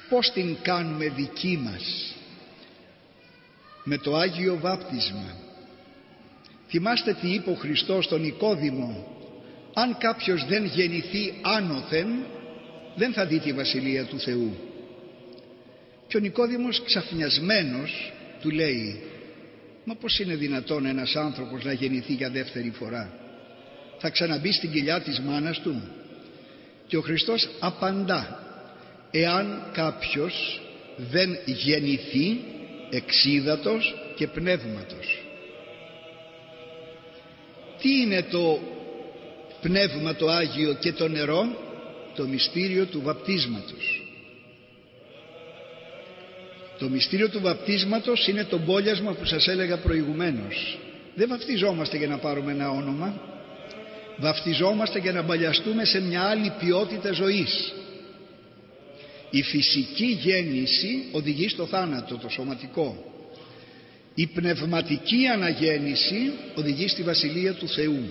πώς την κάνουμε δική μας? Με το Άγιο Βάπτισμα. Θυμάστε τι είπε ο Χριστός στον Νικόδημο: αν κάποιος δεν γεννηθεί άνωθεν, δεν θα δει τη Βασιλεία του Θεού. Και ο Νικόδημος ξαφνιασμένος του λέει: μα πώς είναι δυνατόν ένας άνθρωπος να γεννηθεί για δεύτερη φορά? Θα ξαναμπεί στην κοιλιά της μάνας του? Και ο Χριστός απαντά: εάν κάποιος δεν γεννηθεί εξίδατος και πνεύματος. Τι είναι το πνεύμα το Άγιο και το νερό? Το μυστήριο του βαπτίσματος. Το μυστήριο του βαπτίσματος είναι το μπόλιασμα που σας έλεγα προηγουμένως. Δεν βαπτιζόμαστε για να πάρουμε ένα όνομα, βαπτιζόμαστε για να μπαλιαστούμε σε μια άλλη ποιότητα ζωής. Η φυσική γέννηση οδηγεί στο θάνατο, το σωματικό. Η πνευματική αναγέννηση οδηγεί στη Βασιλεία του Θεού.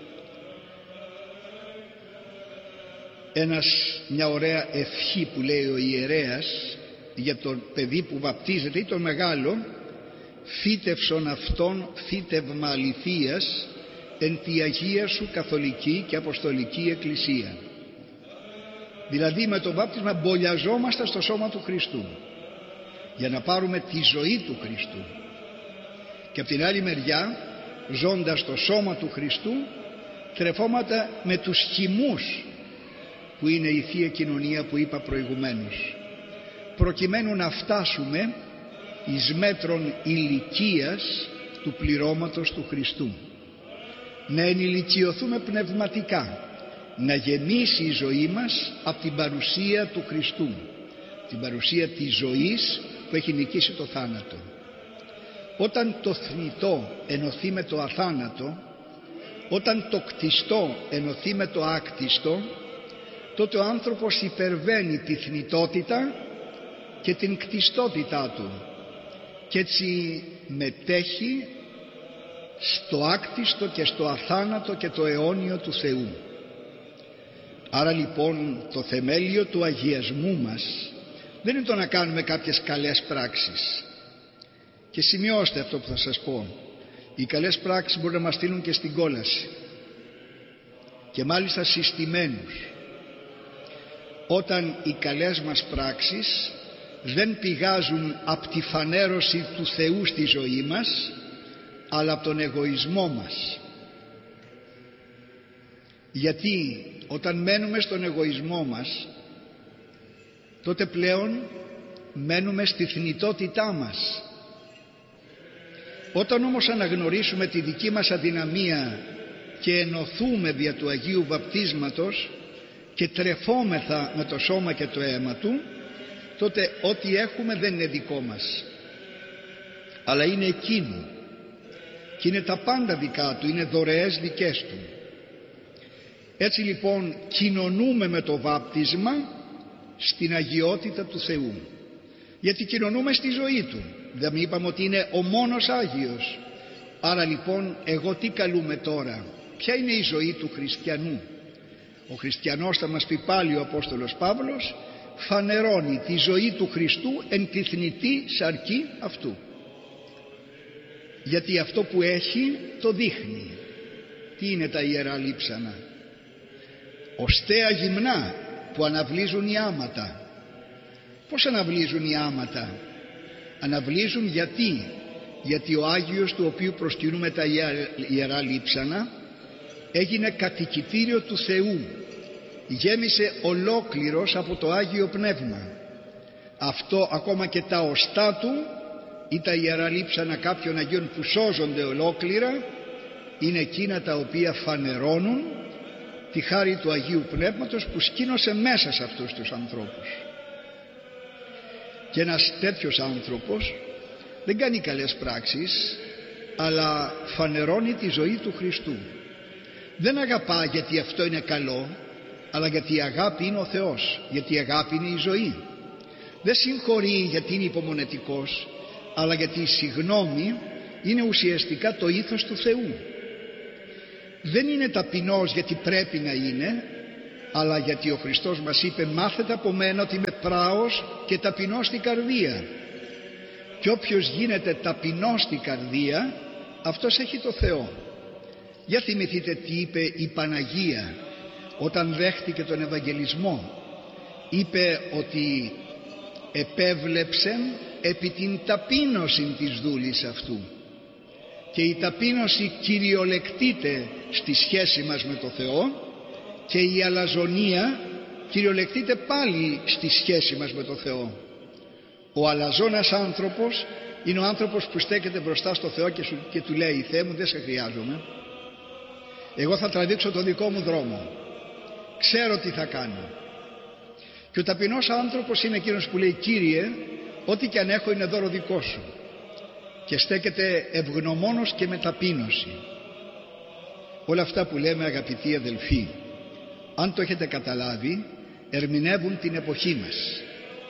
Μια ωραία ευχή που λέει ο ιερέας για το παιδί που βαπτίζεται ή τον μεγάλο: φύτευσον αυτόν φύτευμα αληθείας εν τη Αγία σου καθολική και αποστολική εκκλησία. Δηλαδή με το βάπτισμα μπολιαζόμαστε στο σώμα του Χριστού για να πάρουμε τη ζωή του Χριστού, και από την άλλη μεριά, ζώντας το σώμα του Χριστού, τρεφόμαστε με τους χυμούς που είναι η Θεία Κοινωνία που είπα προηγουμένως, προκειμένου να φτάσουμε εις μέτρον ηλικίας του πληρώματος του Χριστού, να ενηλικιωθούμε πνευματικά, να γεμίσει η ζωή μας από την παρουσία του Χριστού, την παρουσία της ζωής που έχει νικήσει το θάνατο. Όταν το θνητό ενωθεί με το αθάνατο, όταν το κτιστό ενωθεί με το άκτιστο, τότε ο άνθρωπος υπερβαίνει τη θνητότητα και την κτιστότητά του και έτσι μετέχει στο άκτιστο και στο αθάνατο και το αιώνιο του Θεού. Άρα λοιπόν το θεμέλιο του αγιασμού μας δεν είναι το να κάνουμε κάποιες καλές πράξεις. Και σημειώστε αυτό που θα σας πω: οι καλές πράξεις μπορούν να μας στείλουν και στην κόλαση, και μάλιστα συστημένους, όταν οι καλές μας πράξεις δεν πηγάζουν από τη φανέρωση του Θεού στη ζωή μας, αλλά από τον εγωισμό μας. Γιατί όταν μένουμε στον εγωισμό μας, τότε πλέον μένουμε στη θνητότητά μας. Όταν όμως αναγνωρίσουμε τη δική μας αδυναμία και ενωθούμε δια του Αγίου Βαπτίσματος και τρεφόμεθα με το σώμα και το αίμα Του, τότε ό,τι έχουμε δεν είναι δικό μας, αλλά είναι εκείνου, και είναι τα πάντα δικά Του, είναι δωρεές δικές Του. Έτσι λοιπόν κοινωνούμε με το βάπτισμα στην αγιότητα του Θεού, γιατί κοινωνούμε στη ζωή Του. Δεν είπαμε ότι είναι ο μόνος Άγιος? Άρα λοιπόν εγώ τι καλούμε τώρα? Ποια είναι η ζωή του χριστιανού? Ο χριστιανός, θα μας πει πάλι ο Απόστολος Παύλος, φανερώνει τη ζωή του Χριστού εν τη θνητή σαρκή αυτού, γιατί αυτό που έχει το δείχνει. Τι είναι τα ιερά λείψανα? Οσταία γυμνά που αναβλύζουν οι άματα. Πώς αναβλύζουν οι άματα? Αναβλύζουν γιατί ο Άγιος, του οποίου προσκυνούμε τα ιερά λείψανα, έγινε κατοικητήριο του Θεού, γέμισε ολόκληρος από το Άγιο Πνεύμα. Αυτό ακόμα και τα οστά του ή τα ιερά λείψανα κάποιων Αγίων που σώζονται ολόκληρα, είναι εκείνα τα οποία φανερώνουν τη χάρη του Αγίου Πνεύματος που σκήνωσε μέσα σε αυτούς τους ανθρώπους. Και ένας τέτοιος άνθρωπος δεν κάνει καλές πράξεις, αλλά φανερώνει τη ζωή του Χριστού. Δεν αγαπά γιατί αυτό είναι καλό, αλλά γιατί η αγάπη είναι ο Θεός, γιατί η αγάπη είναι η ζωή. Δεν συγχωρεί γιατί είναι υπομονετικός, αλλά γιατί η συγνώμη είναι ουσιαστικά το ήθος του Θεού. Δεν είναι ταπεινός γιατί πρέπει να είναι, αλλά γιατί ο Χριστός μας είπε μάθετε από μένα ότι είμαι πράος και ταπεινός στην καρδία, και όποιος γίνεται ταπεινός στην καρδία αυτός έχει το Θεό. Για θυμηθείτε τι είπε η Παναγία όταν δέχτηκε τον Ευαγγελισμό. Είπε ότι επέβλεψεν επί την ταπείνωση της δούλης αυτού, και η ταπείνωση κυριολεκτείται στη σχέση μας με το Θεό, και η αλαζονία κυριολεκτείται πάλι στη σχέση μας με το Θεό. Ο αλαζόνας άνθρωπος είναι ο άνθρωπος που στέκεται μπροστά στο Θεό και του λέει Θεέ μου, δεν σε χρειάζομαι, εγώ θα τραβήξω το δικό μου δρόμο, ξέρω τι θα κάνω. Και ο ταπεινός άνθρωπος είναι εκείνος που λέει Κύριε, ό,τι και αν έχω είναι δώρο δικό σου, και στέκεται ευγνωμόνος και με ταπείνωση. Όλα αυτά που λέμε, αγαπητοί αδελφοί, αν το έχετε καταλάβει, ερμηνεύουν την εποχή μας.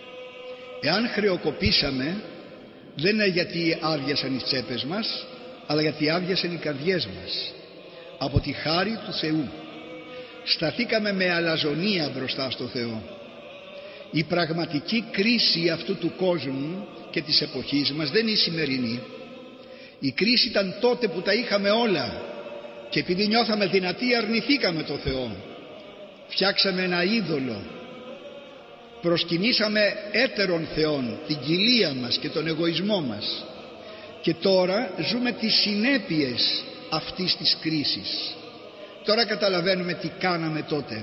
Εάν χρεοκοπήσαμε, δεν είναι γιατί άδειασαν οι τσέπες μας, αλλά γιατί άδειασαν οι καρδιές μας από τη χάρη του Θεού. Σταθήκαμε με αλαζονία μπροστά στο Θεό. Η πραγματική κρίση αυτού του κόσμου και της εποχής μας δεν είναι η σημερινή. Η κρίση ήταν τότε που τα είχαμε όλα και επειδή νιώθαμε δυνατοί αρνηθήκαμε το Θεό. Φτιάξαμε ένα είδωλο, προσκυνήσαμε έτερων θεών, την κοιλία μας και τον εγωισμό μας, και τώρα ζούμε τις συνέπειες αυτής της κρίσης. Τώρα καταλαβαίνουμε τι κάναμε τότε.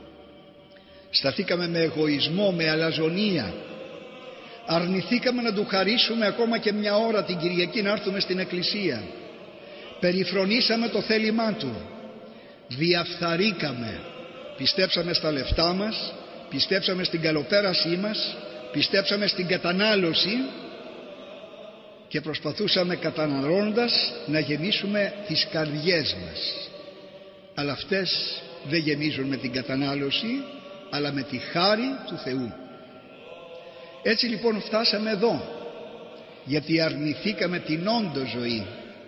Σταθήκαμε με εγωισμό, με αλαζονία, αρνηθήκαμε να του χαρίσουμε ακόμα και μια ώρα την Κυριακή να έρθουμε στην εκκλησία, περιφρονήσαμε το θέλημά του, διαφθαρήκαμε, πιστέψαμε στα λεφτά μας, πιστέψαμε στην καλοπέρασή μας, πιστέψαμε στην κατανάλωση και προσπαθούσαμε καταναλώνοντας να γεμίσουμε τις καρδιές μας, αλλά αυτές δεν γεμίζουν με την κατανάλωση αλλά με τη χάρη του Θεού. Έτσι λοιπόν φτάσαμε εδώ, γιατί αρνηθήκαμε την όντω ζωή.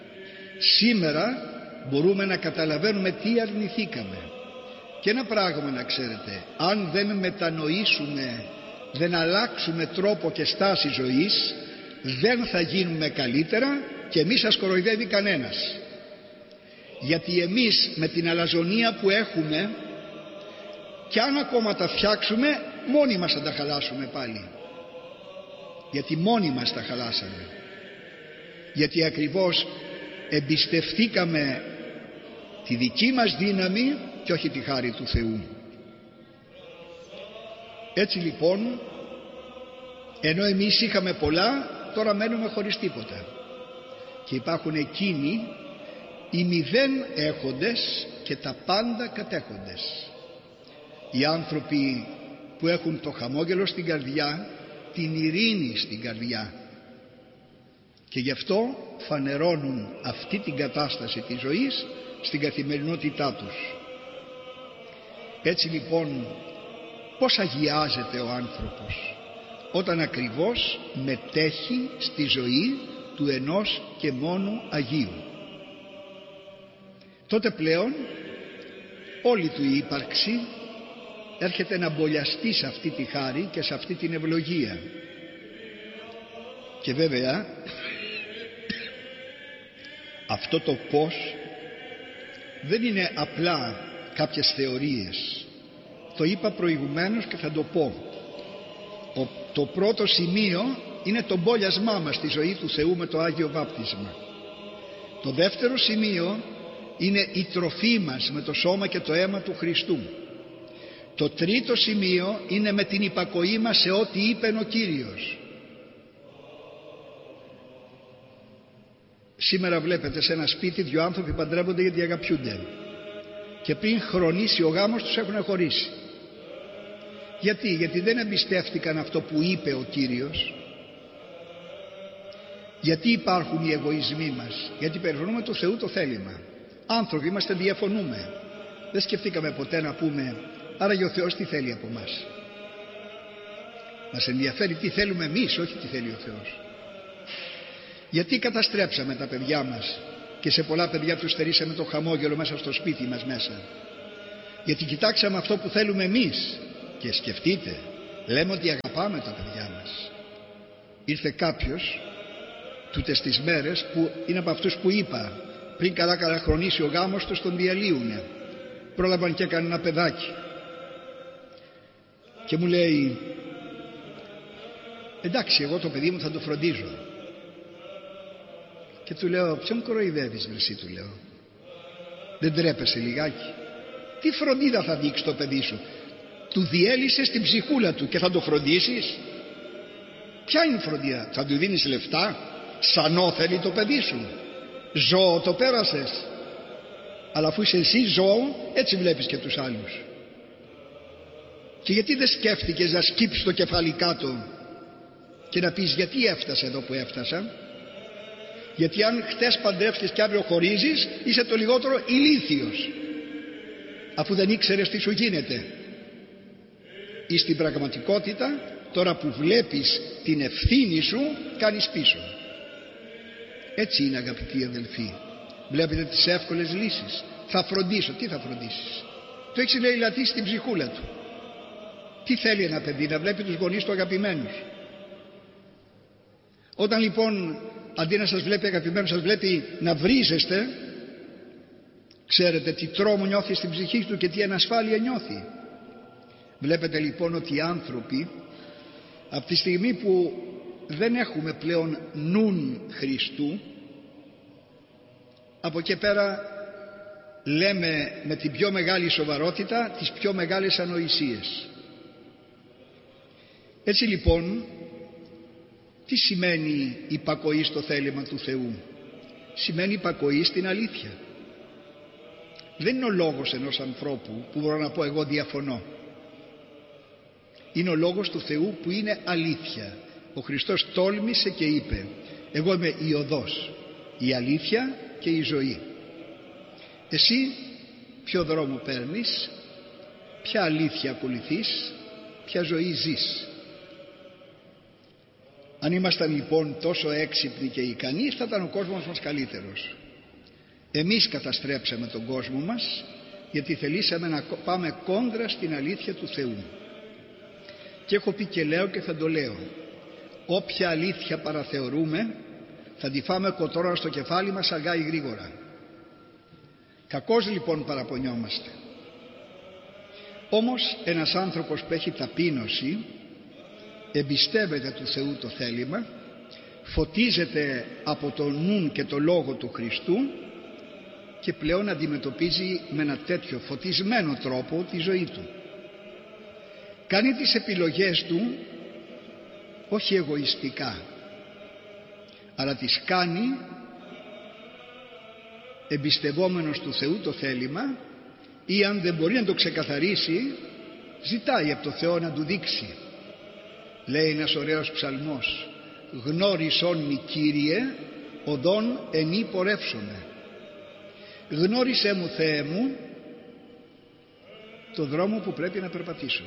Σήμερα μπορούμε να καταλαβαίνουμε τι αρνηθήκαμε. Και ένα πράγμα να ξέρετε, αν δεν μετανοήσουμε, δεν αλλάξουμε τρόπο και στάση ζωής, δεν θα γίνουμε καλύτερα και εμείς σας κοροϊδεύει κανένας. Γιατί εμείς με την αλαζονία που έχουμε, και αν ακόμα τα φτιάξουμε, μόνοι μας θα τα χαλάσουμε πάλι. Γιατί μόνοι μας τα χαλάσαμε. Γιατί ακριβώς εμπιστευτήκαμε τη δική μας δύναμη και όχι τη χάρη του Θεού. Έτσι λοιπόν, ενώ εμείς είχαμε πολλά, τώρα μένουμε χωρίς τίποτα. Και υπάρχουν εκείνοι οι μηδέν έχοντες και τα πάντα κατέχοντες. Οι άνθρωποι που έχουν το χαμόγελο στην καρδιά, την ειρήνη στην καρδιά, και γι' αυτό φανερώνουν αυτή την κατάσταση της ζωής στην καθημερινότητά τους. Έτσι λοιπόν, πώς αγιάζεται ο άνθρωπος? Όταν ακριβώς μετέχει στη ζωή του ενός και μόνου Αγίου. Τότε πλέον όλη του η ύπαρξη έρχεται να μπολιαστεί σε αυτή τη χάρη και σε αυτή την ευλογία. Και βέβαια αυτό το πώς δεν είναι απλά κάποιες θεωρίες. Το είπα προηγουμένως και θα το πω. Το πρώτο σημείο είναι το μπόλιασμά μας στη ζωή του Θεού με το Άγιο Βάπτισμα. Το δεύτερο σημείο είναι η τροφή μας με το σώμα και το αίμα του Χριστού. Το τρίτο σημείο είναι με την υπακοή μας σε ό,τι είπε ο Κύριος. Σήμερα βλέπετε σε ένα σπίτι δύο άνθρωποι παντρεύονται γιατί αγαπιούνται, και πριν χρονίσει ο γάμος τους έχουν χωρίσει. Γιατί δεν εμπιστεύτηκαν αυτό που είπε ο Κύριος. Γιατί υπάρχουν οι εγωισμοί μας? Γιατί περιφρονούμε του Θεού το θέλημα. Άνθρωποι είμαστε, διαφωνούμε. Δεν σκεφτήκαμε ποτέ να πούμε άραγε ο Θεός τι θέλει από μας. Μας ενδιαφέρει τι θέλουμε εμείς, όχι τι θέλει ο Θεός. Γιατί καταστρέψαμε τα παιδιά μας και σε πολλά παιδιά τους στερήσαμε το χαμόγελο μέσα στο σπίτι μας μέσα? Γιατί κοιτάξαμε αυτό που θέλουμε εμείς και σκεφτείτε, λέμε ότι αγαπάμε τα παιδιά μας. Ήρθε κάποιος τούτες τις μέρες που είναι από αυτούς που είπα, πριν καλά χρονίσει ο γάμος τους τον διαλύουνε. Πρόλαβαν και έκανε ένα παιδάκι και μου λέει, εντάξει, εγώ το παιδί μου θα το φροντίζω. Και του λέω, ποιον κοροϊδεύεις εσύ, του λέω, δεν τρέπεσαι λιγάκι? Τι φροντίδα θα δείξει το παιδί σου? Του διέλυσες την ψυχούλα του και θα το φροντίσεις? Ποια είναι η φροντίδα? Θα του δίνεις λεφτά? Σανό θέλει το παιδί σου? Ζώο το πέρασες? Αλλά αφού είσαι εσύ ζώο, έτσι βλέπεις και τους άλλους. Και γιατί δεν σκέφτηκες να σκύψεις το κεφάλι κάτω και να πεις, γιατί έφτασα εδώ που έφτασα? Γιατί αν χτες παντρεύτηκες και αύριο χωρίζεις, είσαι το λιγότερο ηλίθιος, αφού δεν ήξερες τι σου γίνεται. Ή στην πραγματικότητα, τώρα που βλέπεις την ευθύνη σου, κάνεις πίσω. Έτσι είναι, αγαπητοί αδελφοί. Βλέπετε τις εύκολες λύσεις. Θα φροντίσω. Τι θα φροντίσεις? Το έχεις λαιλατήσει στην ψυχούλα του. Τι θέλει ένα παιδί? Να βλέπει τους γονείς του αγαπημένους. Όταν λοιπόν αντί να σας βλέπει αγαπημένους, σας βλέπει να βρίζεστε, ξέρετε τι τρόμο νιώθει στην ψυχή του και τι ανασφάλεια νιώθει. Βλέπετε λοιπόν ότι οι άνθρωποι, από τη στιγμή που δεν έχουμε πλέον νουν Χριστού, από εκεί πέρα λέμε με την πιο μεγάλη σοβαρότητα τις πιο μεγάλες ανοησίες. Έτσι λοιπόν, τι σημαίνει υπακοή στο θέλημα του Θεού? Σημαίνει υπακοή στην αλήθεια. Δεν είναι ο λόγος ενός ανθρώπου που μπορώ να πω εγώ διαφωνώ. Είναι ο λόγος του Θεού που είναι αλήθεια. Ο Χριστός τόλμησε και είπε, εγώ είμαι η οδός, η αλήθεια και η ζωή. Εσύ ποιο δρόμο παίρνεις? Ποια αλήθεια ακολουθείς? Ποια ζωή ζεις? Αν ήμασταν λοιπόν τόσο έξυπνοι και ικανοί, θα ήταν ο κόσμος μας καλύτερος. Εμείς καταστρέψαμε τον κόσμο μας, γιατί θελήσαμε να πάμε κόντρα στην αλήθεια του Θεού. Και έχω πει και λέω και θα το λέω, όποια αλήθεια παραθεωρούμε θα τη φάμε κοτόρα στο κεφάλι μας αργά ή γρήγορα. Κακώς λοιπόν παραπονιόμαστε. Όμως ένας άνθρωπος που έχει ταπείνωση εμπιστεύεται του Θεού το θέλημα, φωτίζεται από το νουν και το λόγο του Χριστού και πλέον αντιμετωπίζει με ένα τέτοιο φωτισμένο τρόπο τη ζωή του. Κάνει τις επιλογές του όχι εγωιστικά, αλλά τις κάνει εμπιστευόμενος του Θεού το θέλημα, ή αν δεν μπορεί να το ξεκαθαρίσει, ζητάει από το Θεό να του δείξει. Λέει ένας ωραίος ψαλμός, γνώρισόν μη Κύριε οδόν ενή πορεύσομαι. Γνώρισέ μου Θεέ μου το δρόμο που πρέπει να περπατήσω.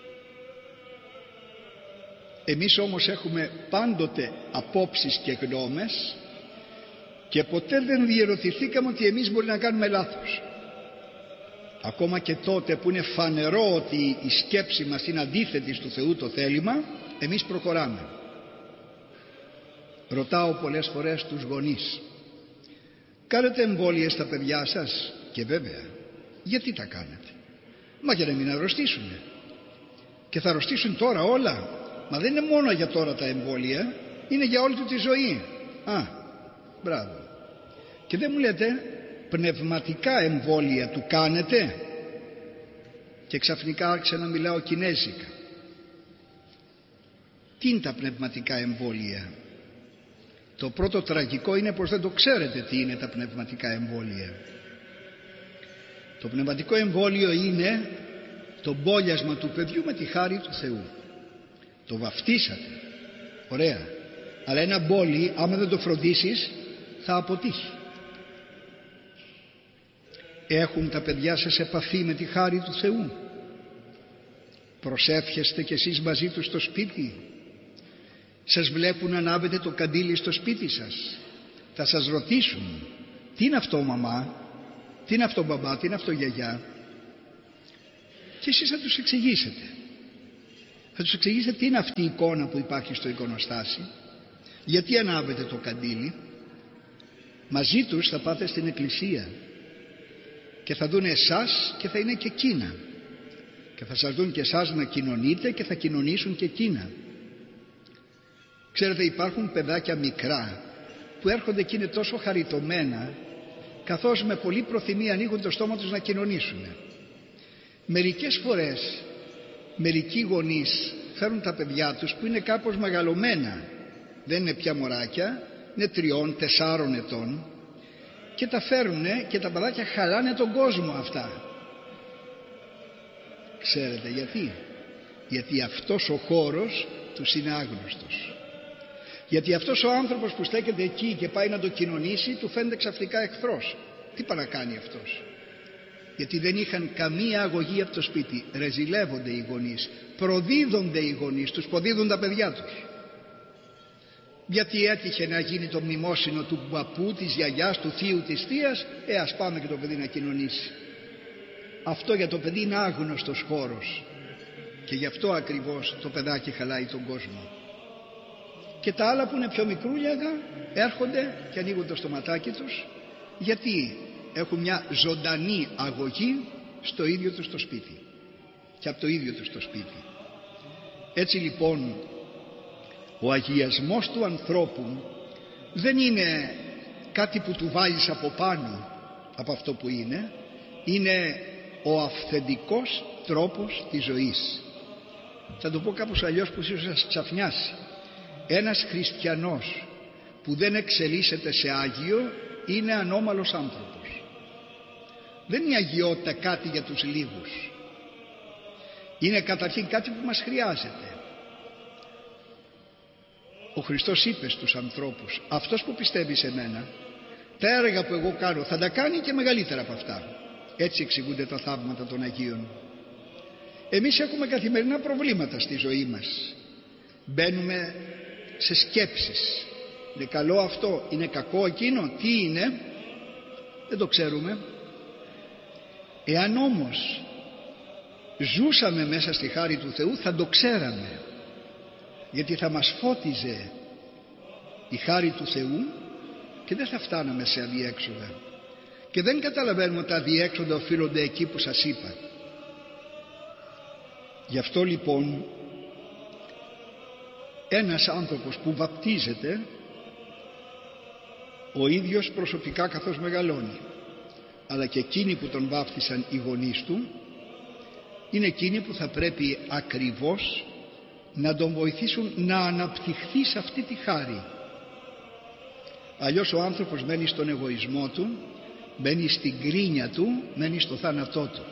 Εμείς όμως έχουμε πάντοτε απόψεις και γνώμες και ποτέ δεν διερωτηθήκαμε ότι εμείς μπορεί να κάνουμε λάθος. Ακόμα και τότε που είναι φανερό ότι η σκέψη μας είναι αντίθετη στο Θεού το θέλημα, εμείς προχωράμε. Ρωτάω πολλές φορές τους γονείς, κάνετε εμβόλια στα παιδιά σας? Και βέβαια, γιατί τα κάνετε? Μα για να μην αρρωστήσουν. Και θα αρρωστήσουν τώρα όλα. Μα δεν είναι μόνο για τώρα τα εμβόλια, είναι για όλη του τη ζωή. Α, μπράβο. Και δεν μου λέτε πνευματικά εμβόλια του κάνετε? Και ξαφνικά άρχισα να μιλάω κινέζικα. Τι είναι τα πνευματικά εμβόλια? Το πρώτο τραγικό είναι πως δεν το ξέρετε τι είναι τα πνευματικά εμβόλια. Το πνευματικό εμβόλιο είναι το μπόλιασμα του παιδιού με τη χάρη του Θεού. Το βαφτίσατε, ωραία, αλλά ένα μπόλι άμα δεν το φροντίσεις θα αποτύχει. Έχουν τα παιδιά σας επαφή με τη χάρη του Θεού? Προσεύχεστε κι εσείς μαζί τους στο σπίτι? Σας βλέπουν να ανάβετε το καντήλι στο σπίτι σας? Θα σας ρωτήσουν, τι είναι αυτό μαμά, τι είναι αυτό μπαμπά, τι είναι αυτό γιαγιά? Και εσείς θα τους εξηγήσετε. Θα τους εξηγήσετε τι είναι αυτή η εικόνα που υπάρχει στο εικονοστάσι, γιατί ανάβετε το καντήλι. Μαζί τους θα πάτε στην εκκλησία και θα δουν εσάς και θα είναι και εκείνα, και θα σας δουν και εσάς να κοινωνείτε και θα κοινωνήσουν και εκείνα. Ξέρετε, υπάρχουν παιδάκια μικρά που έρχονται και είναι τόσο χαριτωμένα, καθώς με πολύ προθυμία ανοίγουν το στόμα τους να κοινωνήσουν. Μερικές φορές μερικοί γονείς φέρουν τα παιδιά τους που είναι κάπως μεγαλωμένα, δεν είναι πια μωράκια, είναι 3-4 ετών, και τα φέρουνε και τα παιδάκια χαλάνε τον κόσμο αυτά. Ξέρετε γιατί? Γιατί αυτός ο χώρος τους είναι άγνωστος. Γιατί αυτός ο άνθρωπος που στέκεται εκεί και πάει να το κοινωνήσει, του φαίνεται ξαφνικά εχθρός. Τι παρακάνει αυτός? Γιατί δεν είχαν καμία αγωγή από το σπίτι. Ρεζιλεύονται οι γονείς, προδίδονται οι γονείς, τους προδίδουν τα παιδιά τους. Γιατί έτυχε να γίνει το μνημόσυνο του παππού, της γιαγιάς, του θείου, της θείας, ας πάμε και το παιδί να κοινωνήσει. Αυτό για το παιδί είναι άγνωστος χώρος, και γι' αυτό ακριβώς το παιδάκι χαλάει τον κόσμο. Και τα άλλα που είναι πιο μικρούλιαγα έρχονται και ανοίγουν το στοματάκι τους, γιατί έχουν μια ζωντανή αγωγή στο ίδιο τους το σπίτι και από το ίδιο τους το σπίτι. Έτσι λοιπόν ο αγιασμός του ανθρώπου δεν είναι κάτι που του βάλεις από πάνω από αυτό που είναι, είναι ο αυθεντικός τρόπος της ζωής. Θα το πω κάπως αλλιώς που ίσως σας ξαφνιάσει. Ένας χριστιανός που δεν εξελίσσεται σε άγιο είναι ανώμαλος άνθρωπος. Δεν είναι η αγιότητα κάτι για τους λίγους. Είναι καταρχήν κάτι που μας χρειάζεται. Ο Χριστός είπε στους ανθρώπους, αυτός που πιστεύει σε μένα, τα έργα που εγώ κάνω θα τα κάνει και μεγαλύτερα από αυτά. Έτσι εξηγούνται τα θαύματα των Αγίων. Εμείς έχουμε καθημερινά προβλήματα στη ζωή μας. Μπαίνουμε σε σκέψεις. Είναι καλό αυτό, είναι κακό εκείνο, τι είναι? Δεν το ξέρουμε. Εάν όμως ζούσαμε μέσα στη χάρη του Θεού θα το ξέραμε, γιατί θα μας φώτιζε η χάρη του Θεού και δεν θα φτάναμε σε αδιέξοδα. Και δεν καταλαβαίνουμε ότι τα αδιέξοδα οφείλονται εκεί που σας είπα. Γι' αυτό λοιπόν ένας άνθρωπος που βαπτίζεται ο ίδιος προσωπικά καθώς μεγαλώνει, αλλά και εκείνοι που τον βάφτισαν οι γονείς του, είναι εκείνοι που θα πρέπει ακριβώς να τον βοηθήσουν να αναπτυχθεί σε αυτή τη χάρη. Αλλιώς ο άνθρωπος μένει στον εγωισμό του, μένει στην κρίνια του, μένει στο θάνατό του.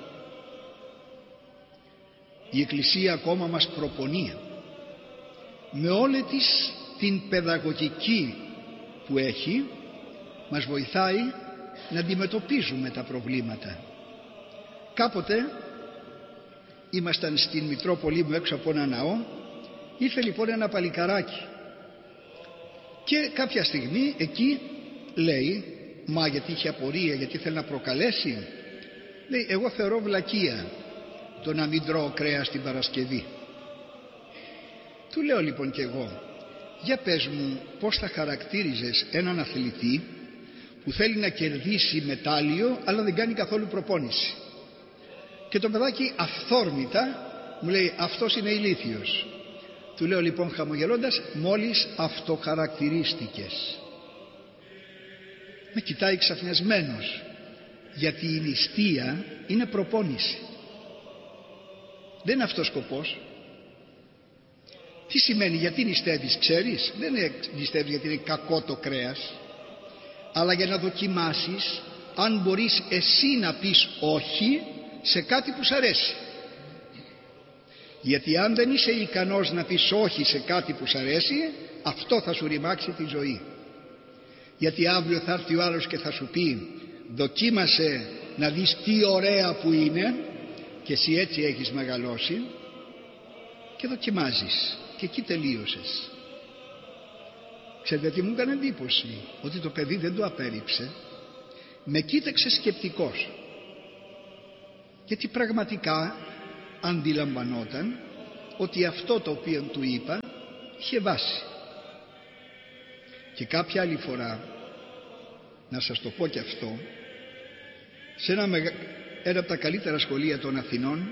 Η Εκκλησία ακόμα μας προπονεί με όλη της την παιδαγωγική που έχει, μας βοηθάει να αντιμετωπίζουμε τα προβλήματα. Κάποτε ήμασταν στην Μητρόπολη μου έξω από ένα ναό, ήρθε λοιπόν ένα παλικαράκι και κάποια στιγμή εκεί λέει, μα γιατί είχε απορία, γιατί θέλει να προκαλέσει, λέει, εγώ θεωρώ βλακεία το να μην τρώω κρέας την Παρασκευή. Του λέω λοιπόν και εγώ, για πες μου πώς θα χαρακτήριζες έναν αθλητή που θέλει να κερδίσει μετάλλιο αλλά δεν κάνει καθόλου προπόνηση? Και το παιδάκι αυθόρμητα μου λέει, αυτός είναι ηλίθιος. Του λέω λοιπόν χαμογελώντας, μόλις αυτοχαρακτηρίστηκες. Με κοιτάει ξαφνιασμένος, γιατί η ληστεία είναι προπόνηση. Δεν είναι αυτός σκοπός. Τι σημαίνει γιατί νηστεύεις, ξέρεις? Δεν νηστεύεις γιατί είναι κακό το κρέας, αλλά για να δοκιμάσεις αν μπορείς εσύ να πεις όχι σε κάτι που σ' αρέσει. Γιατί αν δεν είσαι ικανός να πεις όχι σε κάτι που σ' αρέσει, αυτό θα σου ρημάξει τη ζωή. Γιατί αύριο θα έρθει ο άλλος και θα σου πει, δοκίμασε να δεις τι ωραία που είναι, και εσύ έτσι έχεις μεγαλώσει, και δοκιμάζεις και εκεί τελείωσες. Ξέρετε τι μου έκανε εντύπωση? Ότι το παιδί δεν το απέρριψε, με κοίταξε σκεπτικός, γιατί πραγματικά αντιλαμβανόταν ότι αυτό το οποίο του είπα είχε βάση. Και κάποια άλλη φορά, να σας το πω και αυτό, σε ένα από τα καλύτερα σχολεία των Αθηνών,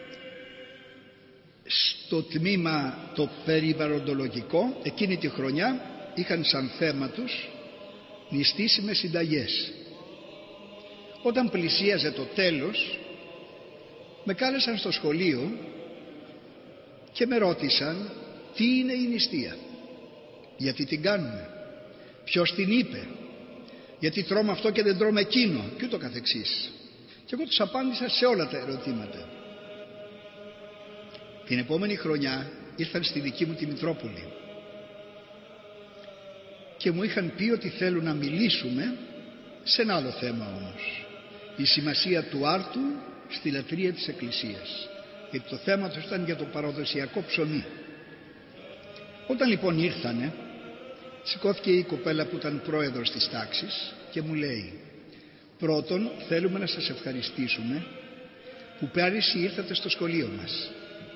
στο τμήμα το περιβαλλοντολογικό, εκείνη τη χρονιά είχαν σαν θέμα τους νηστίσιμες συνταγές. Όταν πλησίαζε το τέλος, με κάλεσαν στο σχολείο και με ρώτησαν τι είναι η νηστεία, γιατί την κάνουμε, ποιος την είπε, γιατί τρώμε αυτό και δεν τρώμε εκείνο και ούτω καθεξής. Και εγώ τους απάντησα σε όλα τα ερωτήματα. Την επόμενη χρονιά ήρθαν στη δική μου τη Μητρόπολη και μου είχαν πει ότι θέλουν να μιλήσουμε σε ένα άλλο θέμα όμως, η σημασία του άρτου στη λατρεία της Εκκλησίας, γιατί το θέμα τους ήταν για το παραδοσιακό ψωμί. Όταν λοιπόν ήρθανε, σηκώθηκε η κοπέλα που ήταν πρόεδρος της τάξης και μου λέει: πρώτον, θέλουμε να σας ευχαριστήσουμε που πέρυσι ήρθατε στο σχολείο μας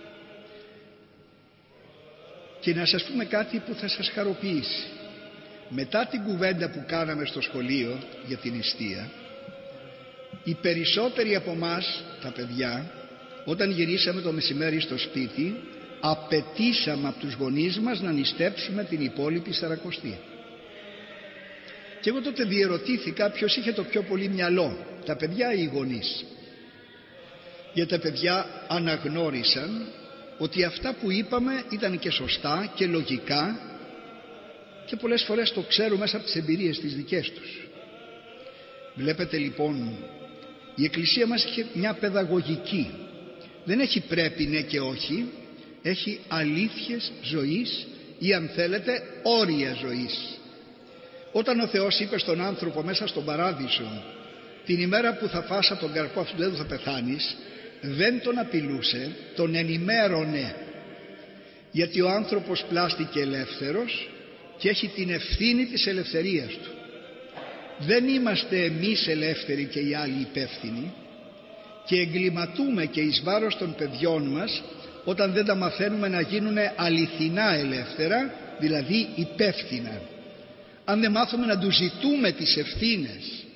και να σας πούμε κάτι που θα σας χαροποιήσει. Μετά την κουβέντα που κάναμε στο σχολείο για την νηστεία, οι περισσότεροι από εμάς τα παιδιά, όταν γυρίσαμε το μεσημέρι στο σπίτι, απαιτήσαμε από τους γονείς μας να νηστέψουμε την υπόλοιπη Σαρακοστή. Και εγώ τότε διερωτήθηκα ποιος είχε το πιο πολύ μυαλό, τα παιδιά ή οι γονείς. Γιατί τα παιδιά αναγνώρισαν ότι αυτά που είπαμε ήταν και σωστά και λογικά και πολλές φορές το ξέρουν μέσα από τις εμπειρίες τις δικές τους. Βλέπετε λοιπόν, η Εκκλησία μας έχει μια παιδαγωγική. Δεν έχει πρέπει ναι και όχι, έχει αλήθειες ζωής ή αν θέλετε όρια ζωής. Όταν ο Θεός είπε στον άνθρωπο μέσα στον παράδεισο, την ημέρα που θα φας από τον καρπό αυτού του έδου θα πεθάνεις, δεν τον απειλούσε, τον ενημέρωνε, γιατί ο άνθρωπος πλάστηκε ελεύθερος και έχει την ευθύνη της ελευθερίας του. Δεν είμαστε εμείς ελεύθεροι και οι άλλοι υπεύθυνοι και εγκληματούμε και εις βάρος των παιδιών μας όταν δεν τα μαθαίνουμε να γίνουν αληθινά ελεύθερα, δηλαδή υπεύθυνα. Αν δεν μάθουμε να τους ζητούμε τις ευθύνες.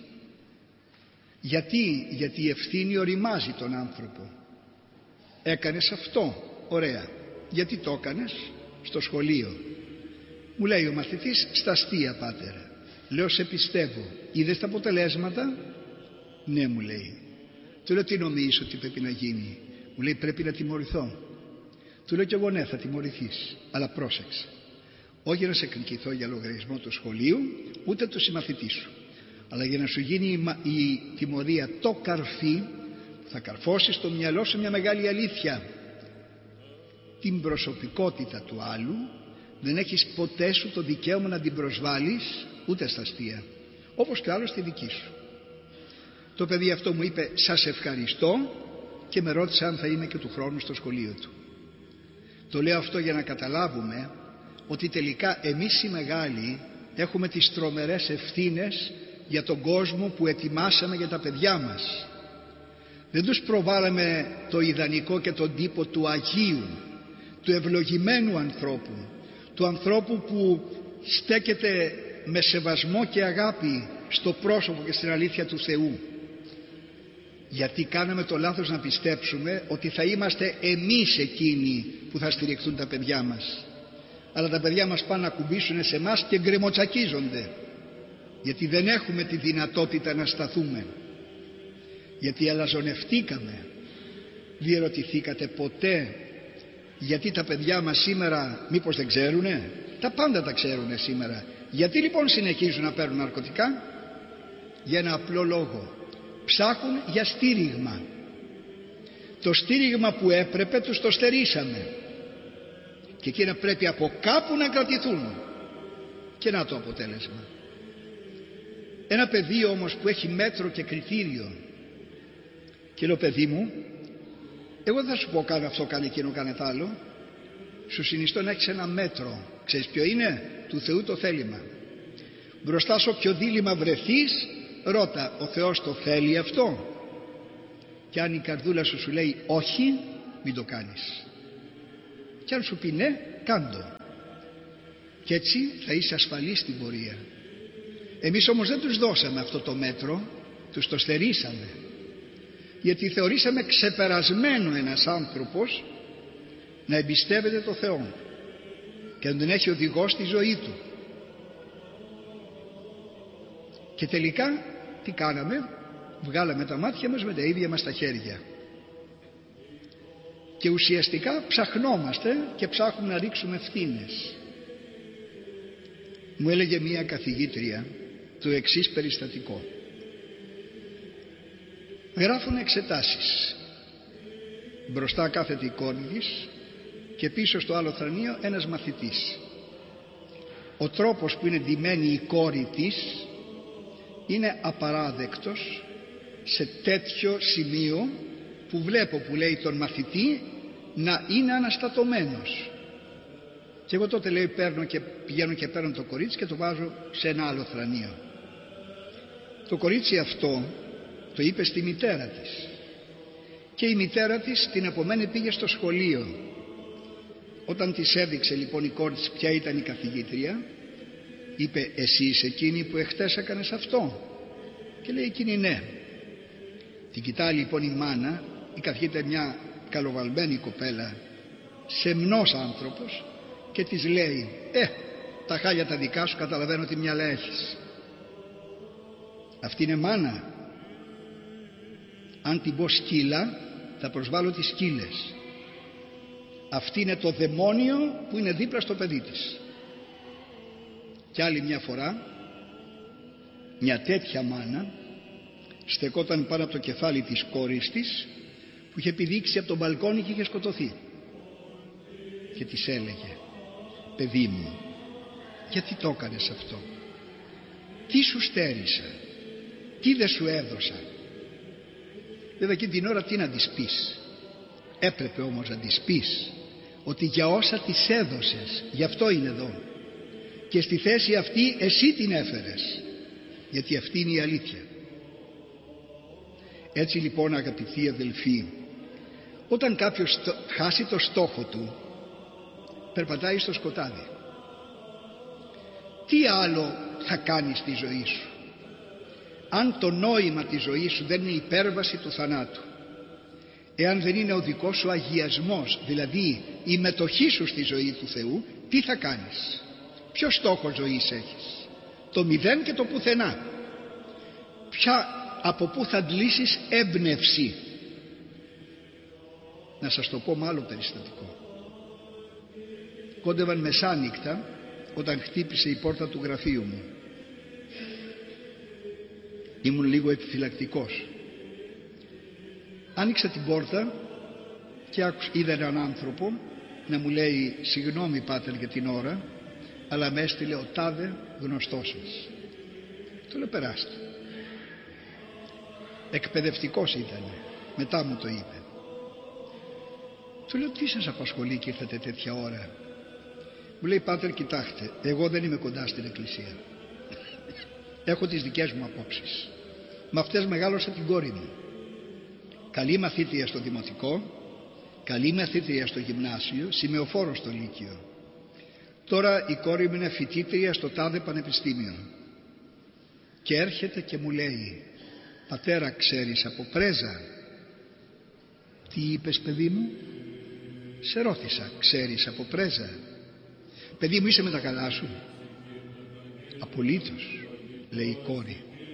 Γιατί η ευθύνη οριμάζει τον άνθρωπο. Έκανες αυτό, ωραία. Γιατί το έκανες? Στο σχολείο. Μου λέει ο μαθητής, στα αστεία πάτερ. Λέω, σε πιστεύω. Είδες τα αποτελέσματα? Ναι, μου λέει. Του λέω, τι νομίζεις ότι πρέπει να γίνει? Μου λέει, πρέπει να τιμωρηθώ. Του λέω κι εγώ, ναι, θα τιμωρηθείς, αλλά πρόσεξε. Όχι να σε εκνικηθώ για λογαριασμό του σχολείου, ούτε του συμμαθητή σου, αλλά για να σου γίνει η τιμωρία το καρφί, θα καρφώσεις στο μυαλό σου μια μεγάλη αλήθεια. Την προσωπικότητα του άλλου δεν έχεις ποτέ σου το δικαίωμα να την προσβάλλεις, ούτε στα αστεία, όπως και άλλος τη δική σου. Το παιδί αυτό μου είπε, σας ευχαριστώ, και με ρώτησε αν θα είμαι και του χρόνου στο σχολείο του. Το λέω αυτό για να καταλάβουμε ότι τελικά εμείς οι μεγάλοι έχουμε τις τρομερές ευθύνες για τον κόσμο που ετοιμάσαμε για τα παιδιά μας. Δεν τους προβάλαμε το ιδανικό και τον τύπο του Αγίου, του ευλογημένου ανθρώπου, του ανθρώπου που στέκεται με σεβασμό και αγάπη στο πρόσωπο και στην αλήθεια του Θεού. Γιατί κάναμε το λάθος να πιστέψουμε ότι θα είμαστε εμείς εκείνοι που θα στηριχθούν τα παιδιά μας. Αλλά τα παιδιά μας πάνε να κουμπίσουν σε εμάς και γκρεμοτσακίζονται, γιατί δεν έχουμε τη δυνατότητα να σταθούμε, γιατί αλαζονευτήκαμε. Διερωτηθήκατε ποτέ γιατί τα παιδιά μας σήμερα μήπως δεν ξέρουνε? Τα πάντα τα ξέρουνε σήμερα. Γιατί λοιπόν συνεχίζουν να παίρνουν ναρκωτικά? Για ένα απλό λόγο, ψάχνουν για στήριγμα. Το στήριγμα που έπρεπε τους το στερήσαμε και εκείνα πρέπει από κάπου να κρατηθούν. Και να το αποτέλεσμα. Ένα παιδί όμως που έχει μέτρο και κριτήριο, και λέω, παιδί μου, εγώ δεν θα σου πω κάνε αυτό, κάνε εκείνο, κάνε τ' άλλο. Σου συνιστώ να έχεις ένα μέτρο. Ξέρεις ποιο είναι? Του Θεού το θέλημα. Μπροστά σου όποιο δίλημμα βρεθείς, ρώτα, ο Θεός το θέλει αυτό? Και αν η καρδούλα σου λέει όχι, μην το κάνεις. Και αν σου πει ναι, κάντο. Και έτσι θα είσαι ασφαλής στην πορεία. Εμείς όμως δεν τους δώσαμε αυτό το μέτρο, τους το στερήσαμε, γιατί θεωρήσαμε ξεπερασμένο ένας άνθρωπος να εμπιστεύεται το Θεό και να τον έχει οδηγό στη ζωή του. Και τελικά τι κάναμε? Βγάλαμε τα μάτια μας με τα ίδια μας τα χέρια και ουσιαστικά ψαχνόμαστε και ψάχνουμε να ρίξουμε ευθύνες. Μου έλεγε μία καθηγήτρια το εξής περιστατικό. Γράφουν εξετάσεις, μπροστά κάθεται η κόρη της και πίσω στο άλλο θρανείο ένας μαθητής. Ο τρόπος που είναι ντυμένη η κόρη της είναι απαράδεκτος σε τέτοιο σημείο που βλέπω, που λέει, τον μαθητή να είναι αναστατωμένος. Και εγώ τότε, λέει, πηγαίνω και παίρνω το κορίτσι και το βάζω σε ένα άλλο θρανείο. Το κορίτσι αυτό το είπε στη μητέρα της και η μητέρα της την επομένη πήγε στο σχολείο. Όταν της έδειξε λοιπόν η κόρη της ποια ήταν η καθηγήτρια, είπε, εσύ είσαι εκείνη που εχθές έκανες αυτό? Και λέει εκείνη ναι. Την κοιτάει λοιπόν η μάνα, η καθηγήτρια μια καλοβαλμένη κοπέλα, σεμνός άνθρωπος, και της λέει, τα χάλια τα δικά σου, καταλαβαίνω τι μυαλά έχεις. Αυτή είναι μάνα? Αν την πω σκύλα θα προσβάλλω τις σκύλες. Αυτή είναι το δαιμόνιο που είναι δίπλα στο παιδί της. Και άλλη μια φορά μια τέτοια μάνα στεκόταν πάνω από το κεφάλι της κόρης της που είχε πηδήξει από τον μπαλκόνι και είχε σκοτωθεί, και της έλεγε, παιδί μου, γιατί το έκανες αυτό? Τι σου στέρισα? Τι δεν σου έδωσα? Βέβαια εκείνη την ώρα τι να της πεις? Έπρεπε όμως να της πεις ότι για όσα της έδωσες, γι' αυτό είναι εδώ, και στη θέση αυτή εσύ την έφερες, γιατί αυτή είναι η αλήθεια. Έτσι λοιπόν, αγαπητοί αδελφοί, όταν κάποιος χάσει το στόχο του, περπατάει στο σκοτάδι. Τι άλλο θα κάνει στη ζωή σου? Αν το νόημα της ζωής σου δεν είναι η υπέρβαση του θανάτου, εάν δεν είναι ο δικός σου αγιασμός, δηλαδή η μετοχή σου στη ζωή του Θεού, τι θα κάνεις? Ποιο στόχο ζωής έχεις? Το μηδέν και το πουθενά. Από πού θα αντλήσεις έμπνευση? Να σας το πω με άλλο περιστατικό. Κόντευαν μεσάνυχτα όταν χτύπησε η πόρτα του γραφείου μου. Ήμουν λίγο επιφυλακτικός. Άνοιξα την πόρτα και είδα έναν άνθρωπο να μου λέει, συγγνώμη πάτερ για την ώρα, αλλά με έστειλε ο τάδε γνωστός σας. Του λέω, περάστε. Εκπαιδευτικός ήταν, μετά μου το είπε. Του λέω, τι σας απασχολεί και ήρθατε τέτοια ώρα? Μου λέει, πάτερ, κοιτάξτε, εγώ δεν είμαι κοντά στην εκκλησία. Έχω τις δικές μου απόψεις. Με αυτές μεγάλωσα την κόρη μου. Καλή μαθήτρια στο δημοτικό, καλή μαθήτρια στο γυμνάσιο, σημεοφόρο στο λύκειο. Τώρα η κόρη μου είναι φοιτήτρια στο τάδε πανεπιστήμιο. Και έρχεται και μου λέει, πατέρα, ξέρεις από πρέζα? Τι είπες, παιδί μου? Σε ρώτησα, ξέρεις από πρέζα? Παιδί μου, είσαι με τα καλά σου? Απολύτως, λέει η κόρη.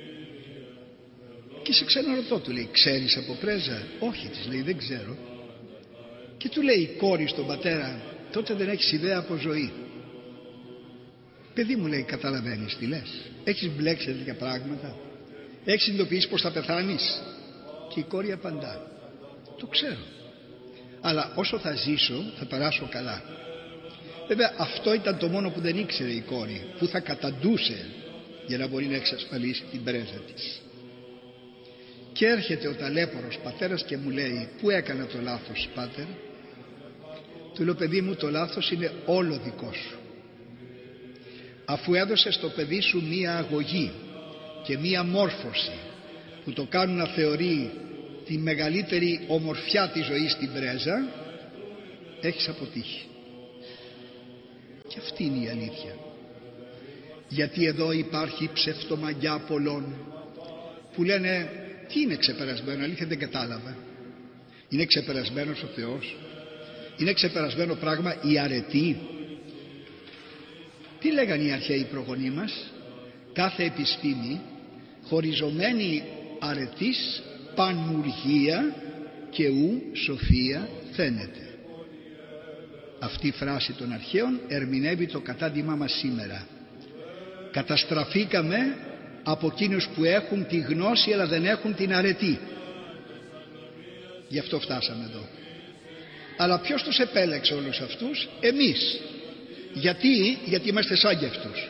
Και σε ξαναρωτώ, του λέει, ξέρεις από πρέζα? Όχι, της λέει, δεν ξέρω. Και του λέει η κόρη στον πατέρα, τότε δεν έχεις ιδέα από ζωή. Παιδί μου, λέει, καταλαβαίνεις τι λες? Έχεις μπλέξει τέτοια πράγματα? Έχεις συνειδητοποιήσει πως θα πεθάνεις? Και η κόρη απαντά, το ξέρω, αλλά όσο θα ζήσω θα περάσω καλά. Βέβαια αυτό ήταν το μόνο που δεν ήξερε η κόρη, που θα καταντούσε για να μπορεί να εξασφαλίσει την πρέζα της. Και έρχεται ο ταλέπορος πατέρας και μου λέει, πού έκανα το λάθος, πάτερ? Του λέω, παιδί μου, το λάθος είναι όλο δικό σου. Αφού έδωσες στο παιδί σου μία αγωγή και μία μόρφωση που το κάνουν να θεωρεί τη μεγαλύτερη ομορφιά της ζωής στην πρέζα, έχεις αποτύχει. Και αυτή είναι η αλήθεια. Γιατί εδώ υπάρχει ψευτομαγιά πολλών που λένε τι είναι ξεπερασμένο, αλήθεια δεν κατάλαβα. Είναι ξεπερασμένος ο Θεός? Είναι ξεπερασμένο πράγμα η αρετή? Τι λέγανε οι αρχαίοι προγονείς μας? Κάθε επιστήμη χωριζομένη αρετής πανουργία και ου σοφία φαίνεται. Αυτή η φράση των αρχαίων ερμηνεύει το κατάντημά μας σήμερα. Καταστραφήκαμε από εκείνους που έχουν τη γνώση αλλά δεν έχουν την αρετή. Γι' αυτό φτάσαμε εδώ. Αλλά ποιος τους επέλεξε όλους αυτούς? Εμείς. Γιατί είμαστε σαν κι αυτούς.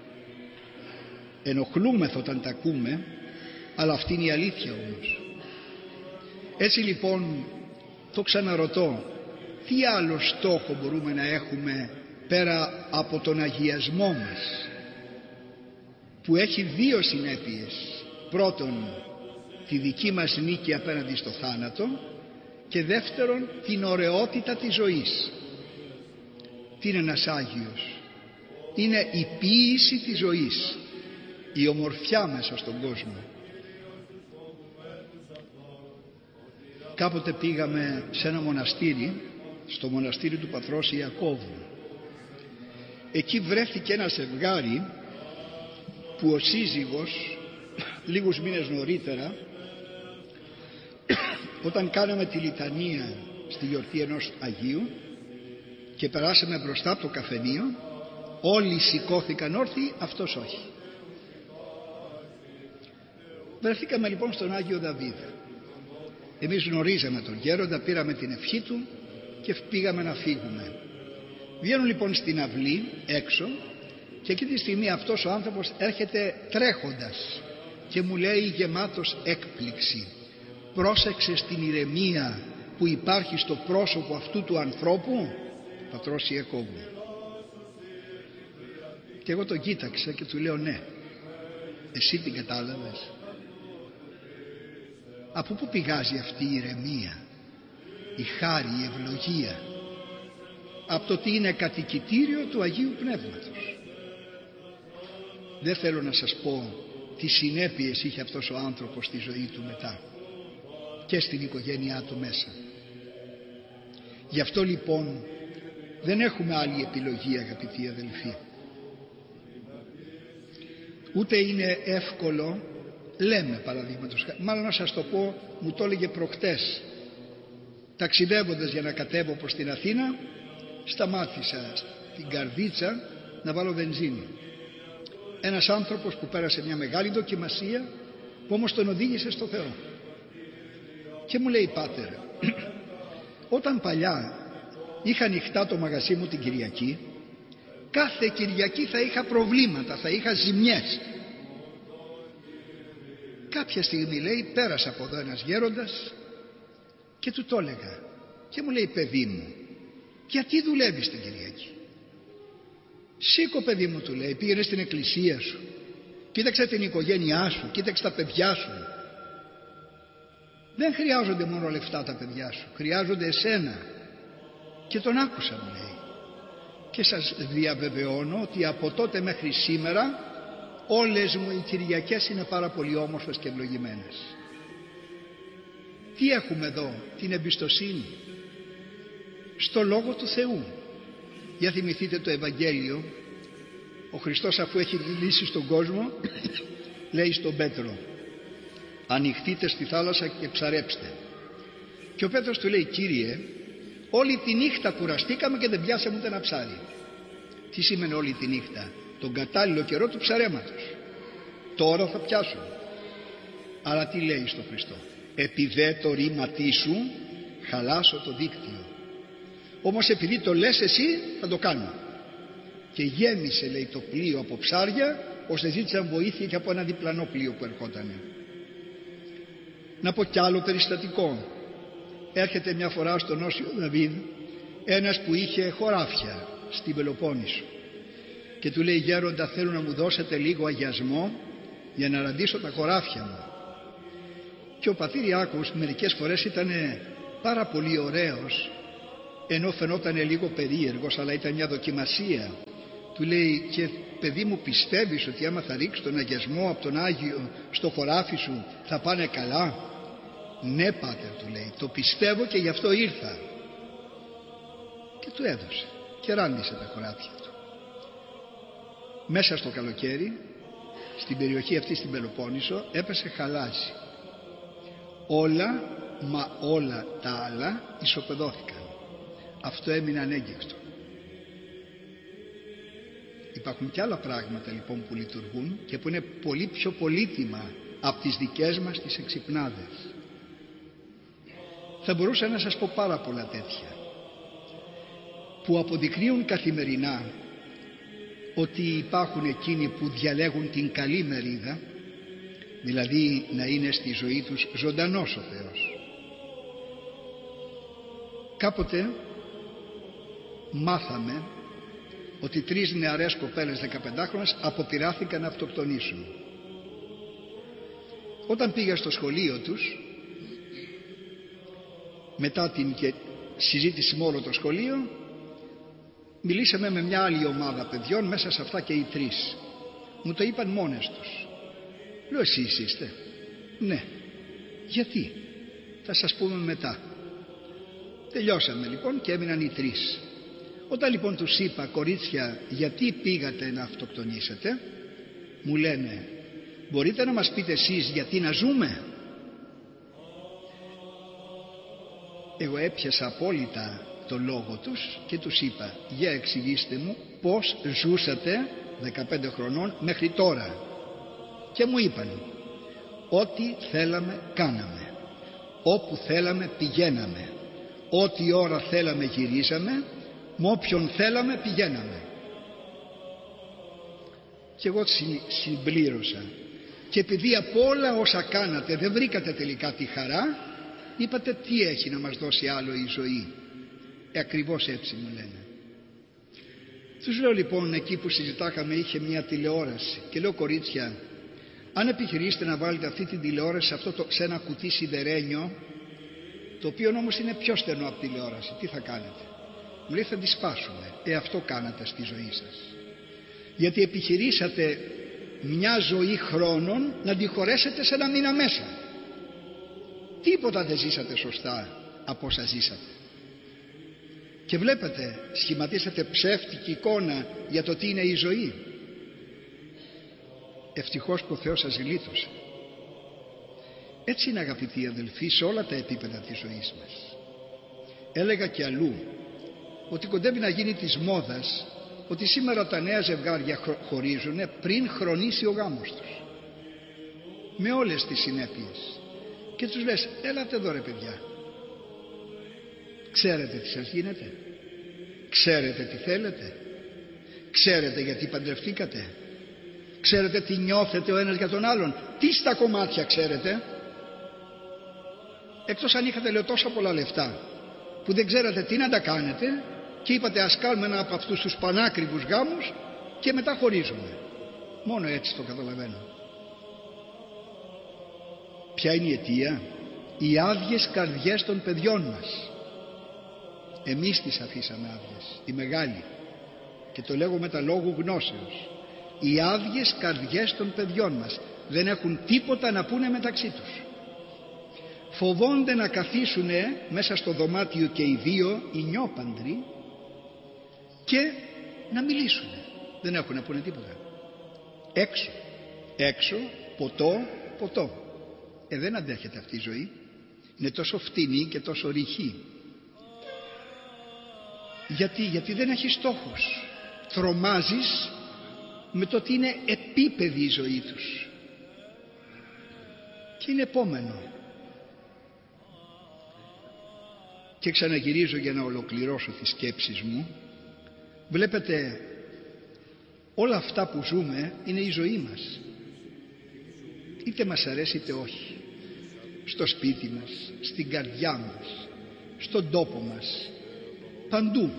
Ενοχλούμεθα όταν τα ακούμε, αλλά αυτή είναι η αλήθεια όμως. Έτσι λοιπόν το ξαναρωτώ, τι άλλο στόχο μπορούμε να έχουμε πέρα από τον αγιασμό μας, που έχει δύο συνέπειες? Πρώτον, τη δική μας νίκη απέναντι στο θάνατο, και δεύτερον, την ωραιότητα της ζωής. Τι είναι ένας Άγιος? Είναι η ποίηση της ζωής, η ομορφιά μέσα στον κόσμο. Κάποτε πήγαμε σε ένα μοναστήρι, στο μοναστήρι του πατρός Ιακώβου. Εκεί βρέθηκε ένα ζευγάρι που ο σύζυγος λίγους μήνες νωρίτερα, όταν κάναμε τη λιτανία στη γιορτή ενός Αγίου και περάσαμε μπροστά από το καφενείο, όλοι σηκώθηκαν όρθιοι, αυτός όχι. Βρεθήκαμε λοιπόν στον Άγιο Δαβίδ. Εμείς γνωρίζαμε τον γέροντα, πήραμε την ευχή του και πήγαμε να φύγουμε. Βγαίνουν λοιπόν στην αυλή έξω και εκείνη τη στιγμή αυτός ο άνθρωπος έρχεται τρέχοντας και μου λέει γεμάτος έκπληξη: πρόσεξε στην ηρεμία που υπάρχει στο πρόσωπο αυτού του ανθρώπου, πατρός Ιακώβου. Και εγώ τον κοίταξα και του λέω ναι, εσύ την κατάλαβες? Από πού πηγάζει αυτή η ηρεμία, η χάρη, η ευλογία? Από το ότι είναι κατοικητήριο του Αγίου Πνεύματος. Δεν θέλω να σας πω τι συνέπειες είχε αυτός ο άνθρωπος στη ζωή του μετά και στην οικογένειά του μέσα. Γι' αυτό λοιπόν δεν έχουμε άλλη επιλογή, αγαπητοί αδελφοί. Ούτε είναι εύκολο, λέμε παραδείγματος, μάλλον να σας το πω, μου το έλεγε προχτές ταξιδεύοντας για να κατέβω προς την Αθήνα, σταμάτησα στην Καρδίτσα να βάλω βενζίνη. Ένας άνθρωπος που πέρασε μια μεγάλη δοκιμασία, που όμως τον οδήγησε στο Θεό, και μου λέει: πάτερ, όταν παλιά είχα ανοιχτά το μαγαζί μου την Κυριακή, κάθε Κυριακή θα είχα προβλήματα, θα είχα ζημιές. Κάποια στιγμή, λέει, πέρασε από εδώ ένας γέροντας και του το έλεγα και μου λέει: παιδί μου, γιατί δουλεύεις την Κυριακή? Σήκω, παιδί μου, του λέει, πήγαινε στην εκκλησία σου, κοίταξε την οικογένειά σου, κοίταξε τα παιδιά σου. Δεν χρειάζονται μόνο λεφτά τα παιδιά σου, χρειάζονται εσένα. Και τον άκουσα, μου λέει, και σας διαβεβαιώνω ότι από τότε μέχρι σήμερα όλες μου οι Κυριακές είναι πάρα πολύ όμορφες και ευλογημένες. Τι έχουμε εδώ? Την εμπιστοσύνη στο Λόγο του Θεού. Για θυμηθείτε το Ευαγγέλιο. Ο Χριστός, αφού έχει λύσει στον κόσμο, λέει στον Πέτρο: ανοιχτείτε στη θάλασσα και ψαρέψτε. Και ο Πέτρος του λέει: Κύριε, όλη τη νύχτα κουραστήκαμε και δεν πιάσαμε ούτε ένα ψάρι. Τι σημαίνει όλη τη νύχτα? Τον κατάλληλο καιρό του ψαρέματος. Τώρα θα πιάσουμε. Αλλά τι λέει στο Χριστό? Επειδή το ρήματί σου χαλάσω το δίκτυο. Όμως επειδή το λες εσύ, θα το κάνω. Και γέμισε, λέει, το πλοίο από ψάρια, ώστε ζήτησαν βοήθεια και από ένα διπλανό πλοίο που ερχότανε. Να πω κι άλλο περιστατικό. Έρχεται μια φορά στον Όσιο Δαβίδ ένας που είχε χωράφια στην Πελοπόννησο και του λέει: γέροντα, θέλω να μου δώσετε λίγο αγιασμό για να ραντίσω τα χωράφια μου. Και ο πατήρ Ιάκωβος μερικές φορές ήταν πάρα πολύ ωραίος ενώ φαινόταν λίγο περίεργος, αλλά ήταν μια δοκιμασία. Του λέει: και παιδί μου, πιστεύεις ότι άμα θα ρίξεις τον αγιασμό από τον Άγιο στο χωράφι σου θα πάνε καλά? Ναι πάτερ, του λέει, το πιστεύω και γι' αυτό ήρθα. Και του έδωσε και ράντισε τα χωράφια του. Μέσα στο καλοκαίρι, στην περιοχή αυτή στην Πελοπόννησο, έπεσε χαλάζι. Όλα, μα όλα τα άλλα ισοπεδώθηκαν. Αυτό έμεινε ανέγγικτο. Υπάρχουν και άλλα πράγματα λοιπόν που λειτουργούν και που είναι πολύ πιο πολύτιμα από τις δικές μας τις εξυπνάδες. Θα μπορούσα να σας πω πάρα πολλά τέτοια που αποδεικνύουν καθημερινά ότι υπάρχουν εκείνοι που διαλέγουν την καλή μερίδα, δηλαδή να είναι στη ζωή τους ζωντανός ο Θεός. Κάποτε μάθαμε ότι 3 νεαρές κοπέλες 15χρονες αποπειράθηκαν να αυτοκτονήσουν. Όταν πήγα στο σχολείο τους, μετά την συζήτηση με όλο το σχολείο, μιλήσαμε με μια άλλη ομάδα παιδιών, μέσα σε αυτά και οι 3. Μου το είπαν μόνες τους. Λέω: εσείς είστε? Ναι. Γιατί? Θα σας πούμε μετά. Τελειώσαμε λοιπόν και έμειναν οι 3. Όταν λοιπόν τους είπα: κορίτσια, γιατί πήγατε να αυτοκτονήσετε? Μου λένε: μπορείτε να μας πείτε εσείς γιατί να ζούμε? Εγώ έπιασα απόλυτα το λόγο τους και τους είπα: για εξηγήστε μου πώς ζούσατε 15 χρονών μέχρι τώρα. Και μου είπαν: ό,τι θέλαμε κάναμε, όπου θέλαμε πηγαίναμε, ό,τι ώρα θέλαμε γυρίζαμε, με όποιον θέλαμε πηγαίναμε. Και εγώ συμπλήρωσα: και επειδή από όλα όσα κάνατε δεν βρήκατε τελικά τη χαρά, είπατε τι έχει να μας δώσει άλλο η ζωή? Ακριβώς έτσι μου λένε. Τους λέω λοιπόν, εκεί που συζητάχαμε είχε μια τηλεόραση και λέω: κορίτσια, αν επιχειρήσετε να βάλετε αυτή την τηλεόραση σε ένα κουτί σιδερένιο, το οποίο όμως είναι πιο στενό από τηλεόραση, τι θα κάνετε? Μου λέει: θα τη σπάσουμε. Αυτό κάνατε στη ζωή σας, γιατί επιχειρήσατε μια ζωή χρόνων να τη χωρέσετε σε ένα μήνα μέσα. Τίποτα δεν ζήσατε σωστά από όσα ζήσατε. Και βλέπετε, σχηματίσατε ψεύτικη εικόνα για το τι είναι η ζωή. Ευτυχώς που ο Θεός σας γλίτωσε. Έτσι είναι, αγαπητοί αδελφοί, σε όλα τα επίπεδα της ζωής μας. Έλεγα και αλλού ότι κοντεύει να γίνει της μόδας ότι σήμερα τα νέα ζευγάρια χωρίζουν πριν χρονίσει ο γάμος τους, με όλες τις συνέπειες. Και τους λες: έλατε εδώ ρε παιδιά, ξέρετε τι σας γίνεται? Ξέρετε τι θέλετε? Ξέρετε γιατί παντρευτήκατε? Ξέρετε τι νιώθετε ο ένας για τον άλλον? Τι στα κομμάτια ξέρετε? Εκτός αν είχατε, λέω, τόσα πολλά λεφτά που δεν ξέρατε τι να τα κάνετε και είπατε: ας κάνουμε ένα από αυτούς τους πανάκριβους γάμους και μετά χωρίζουμε. Μόνο έτσι το καταλαβαίνω. Ποια είναι η αιτία? Οι άδειες καρδιές των παιδιών μας. Εμείς τις αφήσαμε άδειες, οι μεγάλοι, και το λέγω με τα λόγου γνώσεως. Οι άδειες καρδιές των παιδιών μας δεν έχουν τίποτα να πούνε μεταξύ τους. Φοβόνται να καθίσουν μέσα στο δωμάτιο και οι 2 οι νιόπαντροι και να μιλήσουν. Δεν έχουν να πούνε τίποτα. Έξω, ποτό. Δεν αντέχεται αυτή η ζωή. Είναι τόσο φτηνή και τόσο ρηχή. Γιατί δεν έχει στόχος. Τρομάζεις με το ότι είναι επίπεδη η ζωή τους. Και είναι επόμενο. Και ξαναγυρίζω για να ολοκληρώσω τις σκέψεις μου. Βλέπετε, όλα αυτά που ζούμε είναι η ζωή μας. Είτε μας αρέσει είτε όχι. Στο σπίτι μας, στην καρδιά μας, στον τόπο μας, παντού.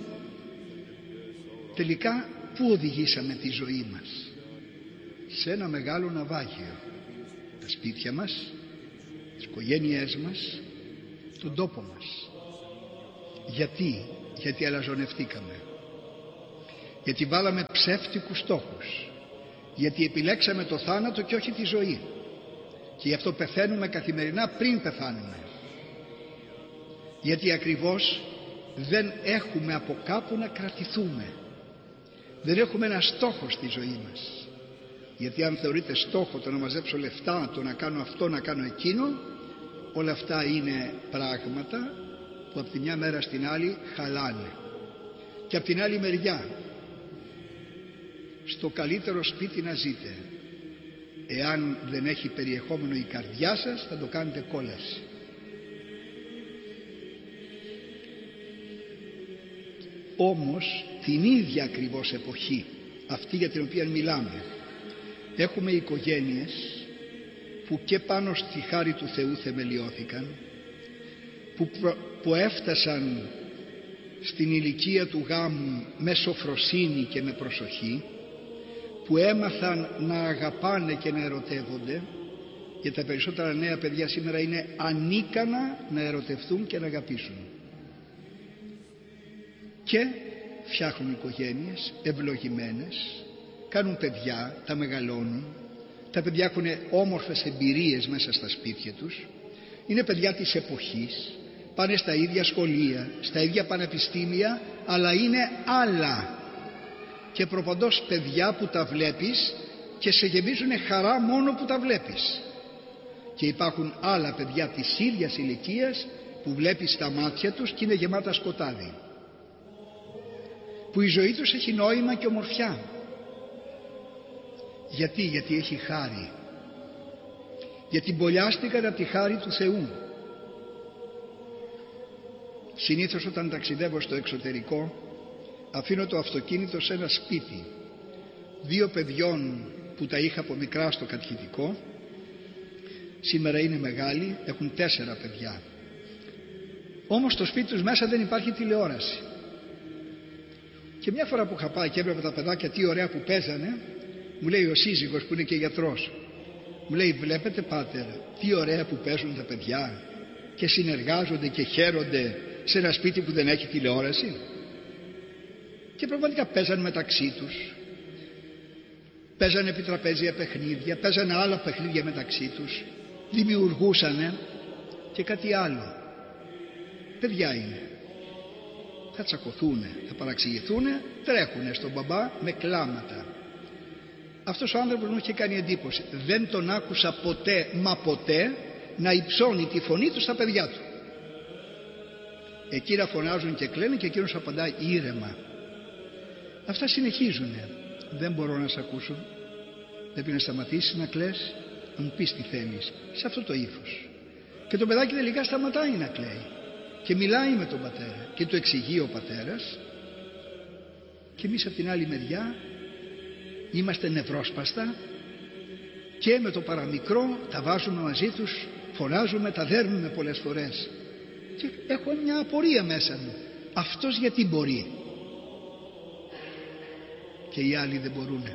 Τελικά πού οδηγήσαμε τη ζωή μας? Σε ένα μεγάλο ναυάγιο. Τα σπίτια μας, τις οικογένειές μας, τον τόπο μας. Γιατί αλαζονευτήκαμε. Γιατί βάλαμε ψεύτικους στόχους. Γιατί επιλέξαμε το θάνατο και όχι τη ζωή. Και γι' αυτό πεθαίνουμε καθημερινά πριν πεθάνουμε. Γιατί ακριβώς δεν έχουμε από κάπου να κρατηθούμε. Δεν έχουμε ένα στόχο στη ζωή μας. Γιατί αν θεωρείτε στόχο το να μαζέψω λεφτά, το να κάνω αυτό, να κάνω εκείνο, όλα αυτά είναι πράγματα που από τη μια μέρα στην άλλη χαλάνε. Και από την άλλη μεριά, στο καλύτερο σπίτι να ζείτε, εάν δεν έχει περιεχόμενο η καρδιά σας, θα το κάνετε κόλαση. Όμως την ίδια ακριβώς εποχή, αυτή για την οποία μιλάμε, έχουμε οικογένειες που και πάνω στη χάρη του Θεού θεμελιώθηκαν, που έφτασαν στην ηλικία του γάμου με σοφροσύνη και με προσοχή, που έμαθαν να αγαπάνε και να ερωτεύονται, γιατί τα περισσότερα νέα παιδιά σήμερα είναι ανίκανα να ερωτευτούν και να αγαπήσουν. Και φτιάχνουν οικογένειες ευλογημένες, κάνουν παιδιά, τα μεγαλώνουν, τα παιδιά έχουν όμορφες εμπειρίες μέσα στα σπίτια τους, είναι παιδιά της εποχής, πάνε στα ίδια σχολεία, στα ίδια πανεπιστήμια, αλλά είναι άλλα και προπαντός παιδιά που τα βλέπεις και σε γεμίζουν χαρά μόνο που τα βλέπεις. Και υπάρχουν άλλα παιδιά της ίδιας ηλικίας που βλέπεις τα μάτια τους και είναι γεμάτα σκοτάδι, που η ζωή τους έχει νόημα και ομορφιά. Γιατί έχει χάρη. Γιατί μπολιάστηκαν από τη χάρη του Θεού. Συνήθως όταν ταξιδεύω στο εξωτερικό, αφήνω το αυτοκίνητο σε ένα σπίτι 2 παιδιών που τα είχα από μικρά στο κατηχητικό. Σήμερα είναι μεγάλοι, έχουν 4 παιδιά. Όμως στο σπίτι τους μέσα δεν υπάρχει τηλεόραση. Και μια φορά που είχα πάει και έβλεπα τα παιδάκια τι ωραία που παίζανε, μου λέει ο σύζυγος που είναι και γιατρός, μου λέει, βλέπετε πάτερ τι ωραία που παίζουν τα παιδιά και συνεργάζονται και χαίρονται σε ένα σπίτι που δεν έχει τηλεόραση. Και πραγματικά παίζαν μεταξύ τους, παίζανε επί τραπέζια παιχνίδια, παίζανε άλλα παιχνίδια μεταξύ τους, δημιουργούσανε. Και κάτι άλλο, παιδιά είναι, θα τσακωθούνε, θα παραξηγηθούνε, τρέχουνε στον μπαμπά με κλάματα. Αυτός ο άνθρωπος μου είχε κάνει εντύπωση. Δεν τον άκουσα ποτέ, μα ποτέ, να υψώνει τη φωνή του στα παιδιά του. Εκείνα φωνάζουν και κλαίνουν και εκείνος απαντάει ήρεμα. Αυτά συνεχίζουνε. Δεν μπορώ να σε ακούσω. Πρέπει να σταματήσεις να κλαις, να μου πεις τι θέλεις. Σε αυτό το ύφος. Και το παιδάκι τελικά σταματάει να κλαίει και μιλάει με τον πατέρα και του εξηγεί ο πατέρας. Και εμείς από την άλλη μεριά είμαστε νευρόσπαστα και με το παραμικρό τα βάζουμε μαζί τους, φωνάζουμε, τα δέρνουμε πολλές φορές. Και έχω μια απορία μέσα μου. Αυτός γιατί μπορεί και οι άλλοι δεν μπορούνε?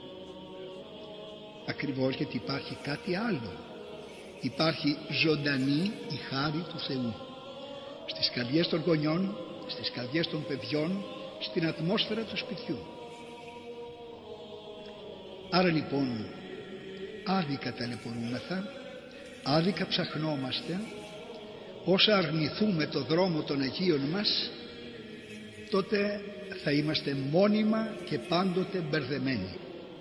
Ακριβώς γιατί υπάρχει κάτι άλλο. Υπάρχει ζωντανή η χάρη του Θεού στις καρδιές των γονιών, στις καρδιές των παιδιών, στην ατμόσφαιρα του σπιτιού. Άρα λοιπόν άδικα ταλαιπωρούμεθα, άδικα ψαχνόμαστε. Όσα αρνηθούμε το δρόμο των Αγίων μας, τότε θα είμαστε μόνιμα και πάντοτε μπερδεμένοι.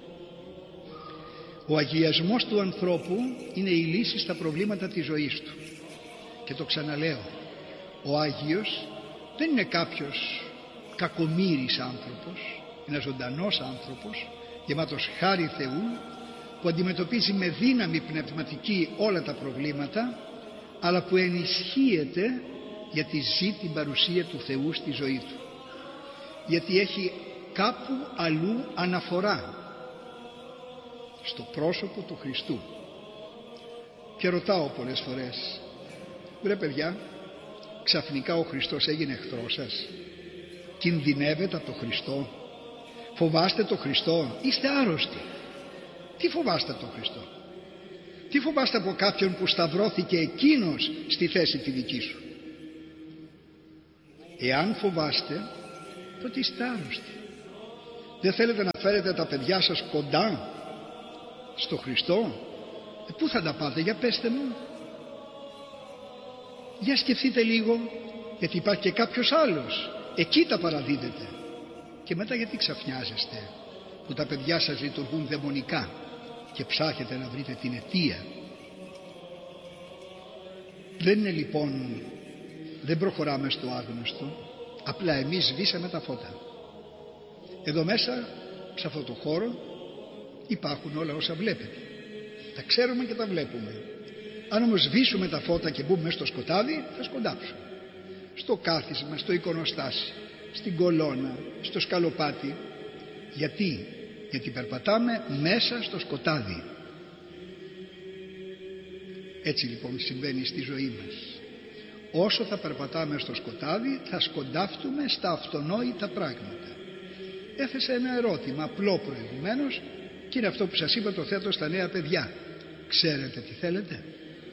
Ο αγιασμός του ανθρώπου είναι η λύση στα προβλήματα της ζωής του. Και το ξαναλέω, ο Άγιος δεν είναι κάποιος κακομοίρης άνθρωπος, είναι ένας ζωντανός άνθρωπος, γεμάτος χάρη Θεού, που αντιμετωπίζει με δύναμη πνευματική όλα τα προβλήματα, αλλά που ενισχύεται γιατί ζει την παρουσία του Θεού στη ζωή του, γιατί έχει κάπου αλλού αναφορά στο πρόσωπο του Χριστού. Και ρωτάω πολλές φορές, βρε παιδιά, ξαφνικά ο Χριστός έγινε εχθρός σας? Κινδυνεύετε από το Χριστό? Φοβάστε το Χριστό? Είστε άρρωστοι? Τι φοβάστε το Χριστό? Τι φοβάστε από κάποιον που σταυρώθηκε εκείνος στη θέση τη δική σου? Εάν φοβάστε, τότε είστε άρρωστοι. Δεν θέλετε να φέρετε τα παιδιά σας κοντά στο Χριστό? Πού θα τα πάτε, για πέστε μου. Για σκεφτείτε λίγο, γιατί υπάρχει και κάποιος άλλος, εκεί τα παραδίδετε. Και μετά γιατί ξαφνιάζεστε που τα παιδιά σας λειτουργούν δαιμονικά και ψάχετε να βρείτε την αιτία? Δεν είναι λοιπόν, δεν προχωράμε στο άγνωστο, απλά εμείς σβήσαμε τα φώτα. Εδώ μέσα, σε αυτό το χώρο, υπάρχουν όλα όσα βλέπετε. Τα ξέρουμε και τα βλέπουμε. Αν όμως σβήσουμε τα φώτα και μπούμε μέσα στο σκοτάδι, θα σκοντάψουμε. Στο κάθισμα, στο εικονοστάσι, στην κολόνα, στο σκαλοπάτι. Γιατί? Γιατί περπατάμε μέσα στο σκοτάδι. Έτσι λοιπόν συμβαίνει στη ζωή μας. Όσο θα περπατάμε στο σκοτάδι, θα σκοντάφτουμε στα αυτονόητα πράγματα. Έθεσα ένα ερώτημα απλό προηγουμένως, και είναι αυτό που σας είπα, το θέτω στα νέα παιδιά. Ξέρετε τι θέλετε?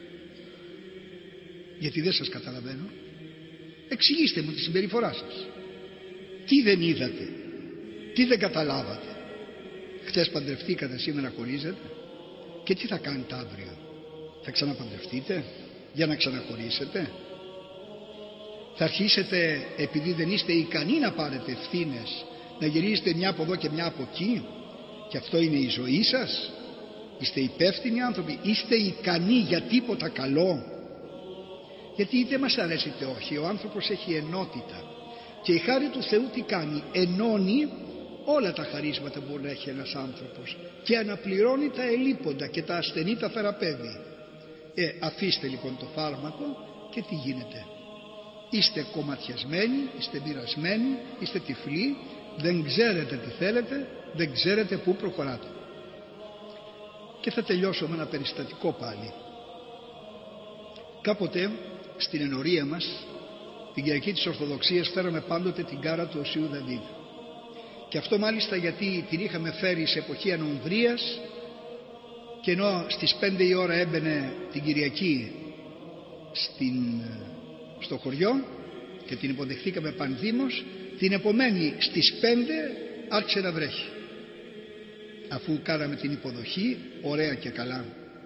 Γιατί δεν σας καταλαβαίνω. Εξηγήστε μου τη συμπεριφορά σας. Τι δεν είδατε? Τι δεν καταλάβατε? Χτες παντρευτήκατε, σήμερα χωρίζετε? Και τι θα κάνετε αύριο? Θα ξαναπαντρευτείτε για να ξαναχωρίσετε? Θα αρχίσετε, επειδή δεν είστε ικανοί να πάρετε ευθύνες, να γυρίζετε μια από εδώ και μια από εκεί? Και αυτό είναι η ζωή σας? Είστε υπεύθυνοι άνθρωποι? Είστε ικανοί για τίποτα καλό? Γιατί είτε μας αρέσει είτε όχι, ο άνθρωπος έχει ενότητα. Και η χάρη του Θεού τι κάνει? Ενώνει όλα τα χαρίσματα που μπορεί να έχει ένας άνθρωπος και αναπληρώνει τα ελείποντα και τα ασθενή τα θεραπεύει. Αφήστε λοιπόν το φάρμακο και τι γίνεται? Είστε κομματιασμένοι, είστε μοιρασμένοι, είστε τυφλοί, δεν ξέρετε τι θέλετε, δεν ξέρετε πού προχωράτε. Και θα τελειώσω με ένα περιστατικό πάλι. Κάποτε στην ενορία μας, την Κυριακή της Ορθοδοξίας, φέραμε πάντοτε την κάρα του Οσίου Δαβίδ. Και αυτό μάλιστα γιατί την είχαμε φέρει σε εποχή ανομβρίας, και ενώ στις 5 η ώρα έμπαινε την Κυριακή στο χωριό και την υποδεχθήκαμε πανδήμως, την επομένη στις 5 άρχισε να βρέχει. Αφού κάναμε την υποδοχή ωραία και καλά.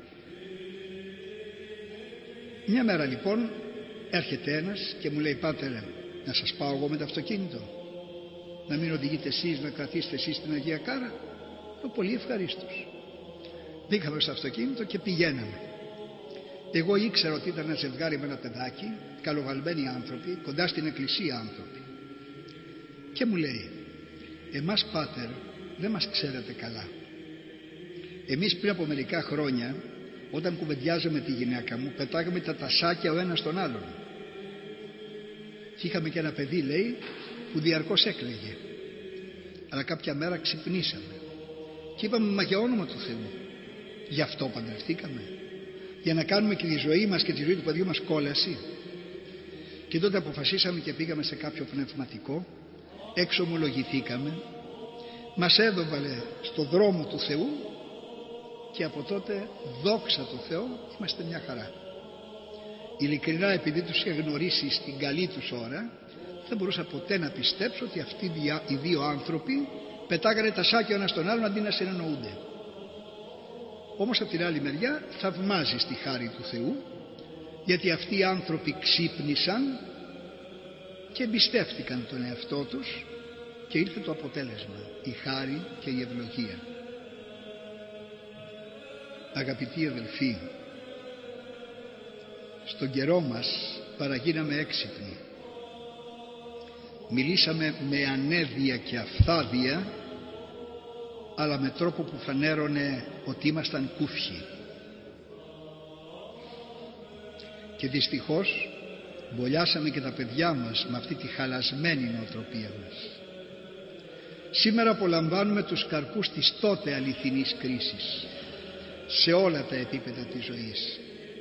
Μια μέρα λοιπόν έρχεται ένας και μου λέει: «Πάτερ, να σας πάω εγώ με το αυτοκίνητο? Να μην οδηγείτε εσείς, να κρατήσετε εσείς την Αγία Κάρα?» Πολύ ευχαρίστως. Μπήκαμε στο αυτοκίνητο και πηγαίναμε. Εγώ ήξερα ότι ήταν ένα ζευγάρι με ένα παιδάκι, καλοβαλμένοι άνθρωποι, κοντά στην εκκλησία άνθρωποι. Και μου λέει: «Εμάς, Πάτερ, δεν μας ξέρετε καλά. Εμείς πριν από μερικά χρόνια, όταν κουβεντιάζαμε τη γυναίκα μου, πετάγαμε τα τασάκια ο ένας τον άλλον. Και είχαμε και ένα παιδί», λέει, «που διαρκώς έκλαιγε. Αλλά κάποια μέρα ξυπνήσαμε και είπαμε: μα για όνομα του Θεού, γι' αυτό παντρευτήκαμε? Για να κάνουμε και τη ζωή μας και τη ζωή του παιδιού μας κόλαση?» Και τότε αποφασίσαμε και πήγαμε σε κάποιο πνευματικό, εξομολογηθήκαμε, μας έδωβαλε στο δρόμο του Θεού και από τότε, δόξα τω Θεώ, είμαστε μια χαρά. Ειλικρινά, επειδή τους είχα γνωρίσει στην καλή τους ώρα, δεν μπορούσα ποτέ να πιστέψω ότι αυτοί οι δύο άνθρωποι πετάγανε τα σάκια ο ένας τον άλλον αντί να συνεννοούνται. Όμως από την άλλη μεριά θαυμάζει στη χάρη του Θεού, γιατί αυτοί οι άνθρωποι ξύπνησαν και εμπιστεύτηκαν τον εαυτό τους και ήρθε το αποτέλεσμα, η χάρη και η ευλογία. Αγαπητοί αδελφοί, στον καιρό μας παραγίναμε έξυπνοι. Μιλήσαμε με ανέδεια και αφθάδεια, αλλά με τρόπο που φανέρωνε ότι ήμασταν κούφιοι. Και δυστυχώς μπολιάσαμε και τα παιδιά μας με αυτή τη χαλασμένη νοοτροπία μας. Σήμερα απολαμβάνουμε τους καρπούς της τότε αληθινής κρίσης σε όλα τα επίπεδα της ζωής.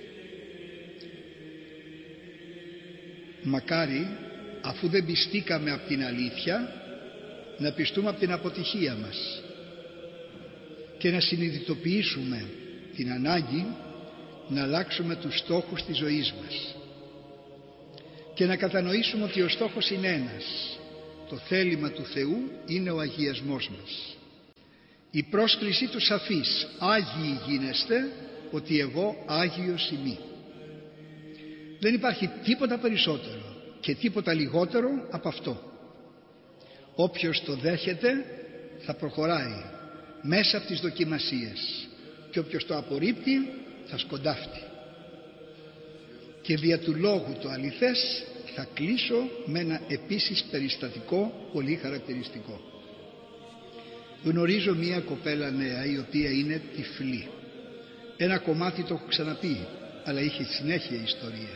Μακάρι, αφού δεν πιστήκαμε από την αλήθεια, να πιστούμε από την αποτυχία μας και να συνειδητοποιήσουμε την ανάγκη να αλλάξουμε τους στόχους της ζωής μας. και να κατανοήσουμε ότι ο στόχος είναι ένας. Το θέλημα του Θεού είναι ο αγιασμός μας. Η πρόσκλησή του σαφής: Άγιοι γίνεστε, ότι εγώ Άγιος ημί. Δεν υπάρχει τίποτα περισσότερο και τίποτα λιγότερο από αυτό. Όποιος το δέχεται θα προχωράει μέσα από τις δοκιμασίες και όποιος το απορρίπτει θα σκοντάφτει. Και δια του λόγου το αληθές θα κλείσω με ένα επίσης περιστατικό πολύ χαρακτηριστικό. Γνωρίζω μία κοπέλα νέα η οποία είναι τυφλή. Ένα κομμάτι το έχω ξαναπεί, αλλά είχε συνέχεια ιστορία.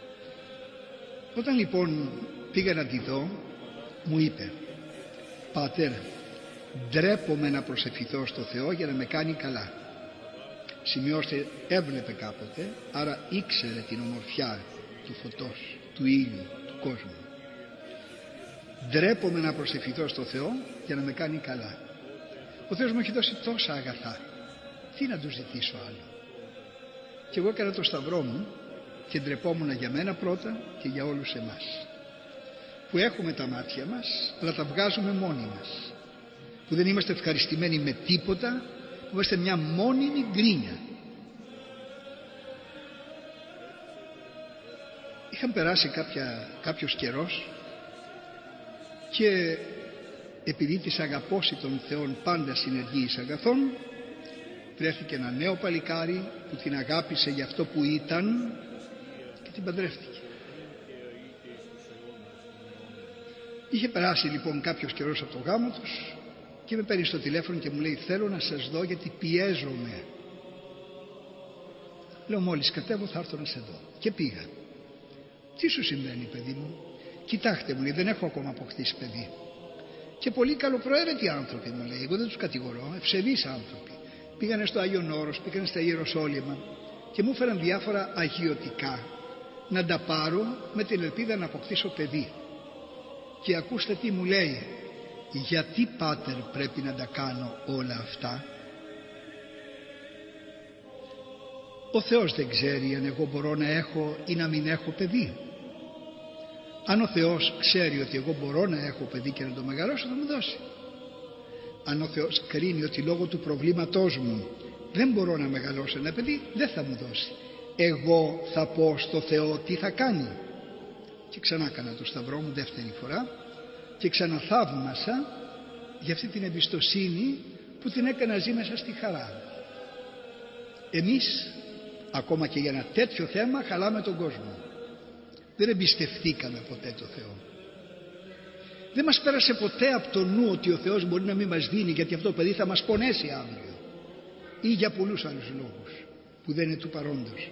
Όταν λοιπόν πήγα να τη δω, μου είπε: «Πάτερ, ντρέπομαι να προσευχηθώ στο Θεό για να με κάνει καλά». Σημειώστε, έβλεπε κάποτε, άρα ήξερε την ομορφιά του φωτός, του ήλιου, του κόσμου. «Ντρέπομαι να προσευχηθώ στο Θεό για να με κάνει καλά. Ο Θεός μου έχει δώσει τόσα αγαθά. Τι να του ζητήσω άλλο?» Και εγώ έκανα το σταυρό μου και ντρεπόμουν για μένα πρώτα και για όλους εμάς, που έχουμε τα μάτια μας αλλά τα βγάζουμε μόνοι μας, που δεν είμαστε ευχαριστημένοι με τίποτα, που είμαστε μια μόνιμη γκρίνια. Είχαν περάσει κάποιος καιρός και επειδή της αγαπώση των Θεών πάντα συνεργείς αγαθών, βρέθηκε ένα νέο παλικάρι που την αγάπησε για αυτό που ήταν και την παντρεύτηκε. Είχε περάσει λοιπόν κάποιος καιρός από το γάμο τους και με παίρνει στο τηλέφωνο και μου λέει: «Θέλω να σας δω γιατί πιέζομαι». Λέω: «Μόλις κατέβω θα έρθω να σε δω». Και πήγα. «Τι σου συμβαίνει, παιδί μου?» «Κοιτάξτε», μου λέει, «δεν έχω ακόμα αποκτήσει παιδί». «Και πολύ καλοπροαίρετοι άνθρωποι», μου λέει, «εγώ δεν τους κατηγορώ, ευσεβείς άνθρωποι. Πήγανε στο Άγιον Όρος, πήγανε στα Ιεροσόλυμα και μου έφεραν διάφορα αγιωτικά να τα πάρω με την ελπίδα να αποκτήσω παιδί. Και ακούστε τι μου λέει: «Γιατί, πάτερ, πρέπει να τα κάνω όλα αυτά?» Ο Θεός δεν ξέρει αν εγώ μπορώ να έχω ή να μην έχω παιδί? Αν ο Θεός ξέρει ότι εγώ μπορώ να έχω παιδί και να το μεγαλώσω, θα μου δώσει. Αν ο Θεός κρίνει ότι λόγω του προβλήματός μου δεν μπορώ να μεγαλώσω ένα παιδί, δεν θα μου δώσει. Εγώ θα πω στο Θεό τι θα κάνει. Και ξανά έκανα το σταυρό μου δεύτερη φορά και ξαναθαύμασα για αυτή την εμπιστοσύνη που την έκανα ζει μέσα στη χαρά. Εμείς ακόμα και για ένα τέτοιο θέμα χαλάμε τον κόσμο. Δεν εμπιστευτήκαμε ποτέ το Θεό. Δεν μας πέρασε ποτέ από το νου ότι ο Θεός μπορεί να μην μας δίνει γιατί αυτό το παιδί θα μας πονέσει αύριο ή για πολλούς άλλους λόγους που δεν είναι του παρόντος.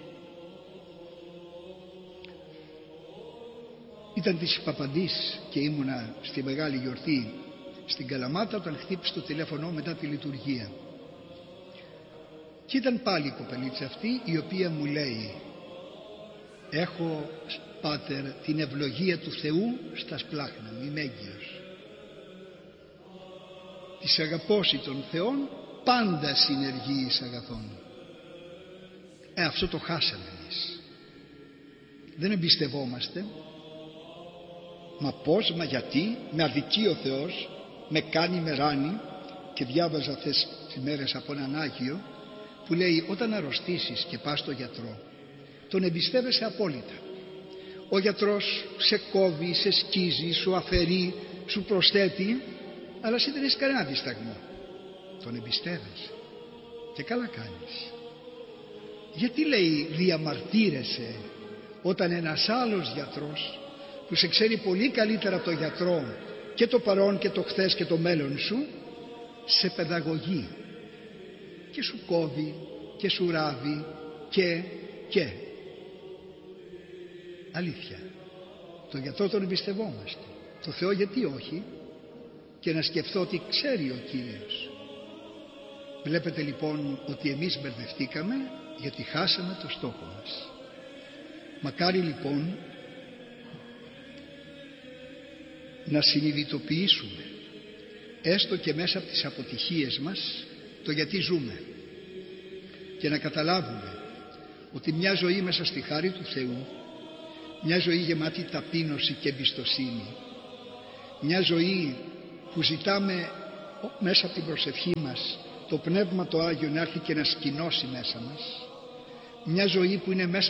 Ήταν της Παπαντής και ήμουνα στη μεγάλη γιορτή στην Καλαμάτα όταν χτύπησε το τηλέφωνο μετά τη λειτουργία. Και ήταν πάλι η κοπελίτσα αυτή η οποία μου λέει: «Έχω, πάτερ, την ευλογία του Θεού στα σπλάχνα μου, είμαι έγκυος». Της αγαπώση των Θεών πάντα συνεργεί εις αγαθών. Αυτό το χάσαμε εμείς. Δεν εμπιστευόμαστε. Μα πώς, μα γιατί, με αδικεί ο Θεός, με κάνει, με ράνει. Και διάβαζα αυτές τις μέρες από έναν Άγιο που λέει: όταν αρρωστήσεις και πας στο γιατρό, τον εμπιστεύεσαι απόλυτα. Ο γιατρός σε κόβει, σε σκίζει, σου αφαιρεί, σου προσθέτει, αλλά εσύ δεν έχεις κανένα δισταγμό. Τον εμπιστεύεσαι και καλά κάνεις. Γιατί, λέει, διαμαρτύρεσαι όταν ένας άλλος γιατρός που σε ξέρει πολύ καλύτερα από τον γιατρό και το παρόν και το χθες και το μέλλον σου, σε παιδαγωγεί και σου κόβει και σου ράβει και αλήθεια, τον γιατρό τον εμπιστευόμαστε. Το Θεό γιατί όχι? Και να σκεφτώ ότι ξέρει ο Κύριος. Βλέπετε λοιπόν ότι εμείς μπερδευτήκαμε γιατί χάσαμε το στόχο μας. Μακάρι λοιπόν να συνειδητοποιήσουμε έστω και μέσα από τις αποτυχίες μας το γιατί ζούμε και να καταλάβουμε ότι μια ζωή μέσα στη χάρη του Θεού Μια ζωή γεμάτη ταπείνωση και εμπιστοσύνη. Μια ζωή που ζητάμε μέσα από την προσευχή μας το Πνεύμα το Άγιο να έρθει και να σκηνώσει μέσα μας. Μια ζωή που είναι μέσα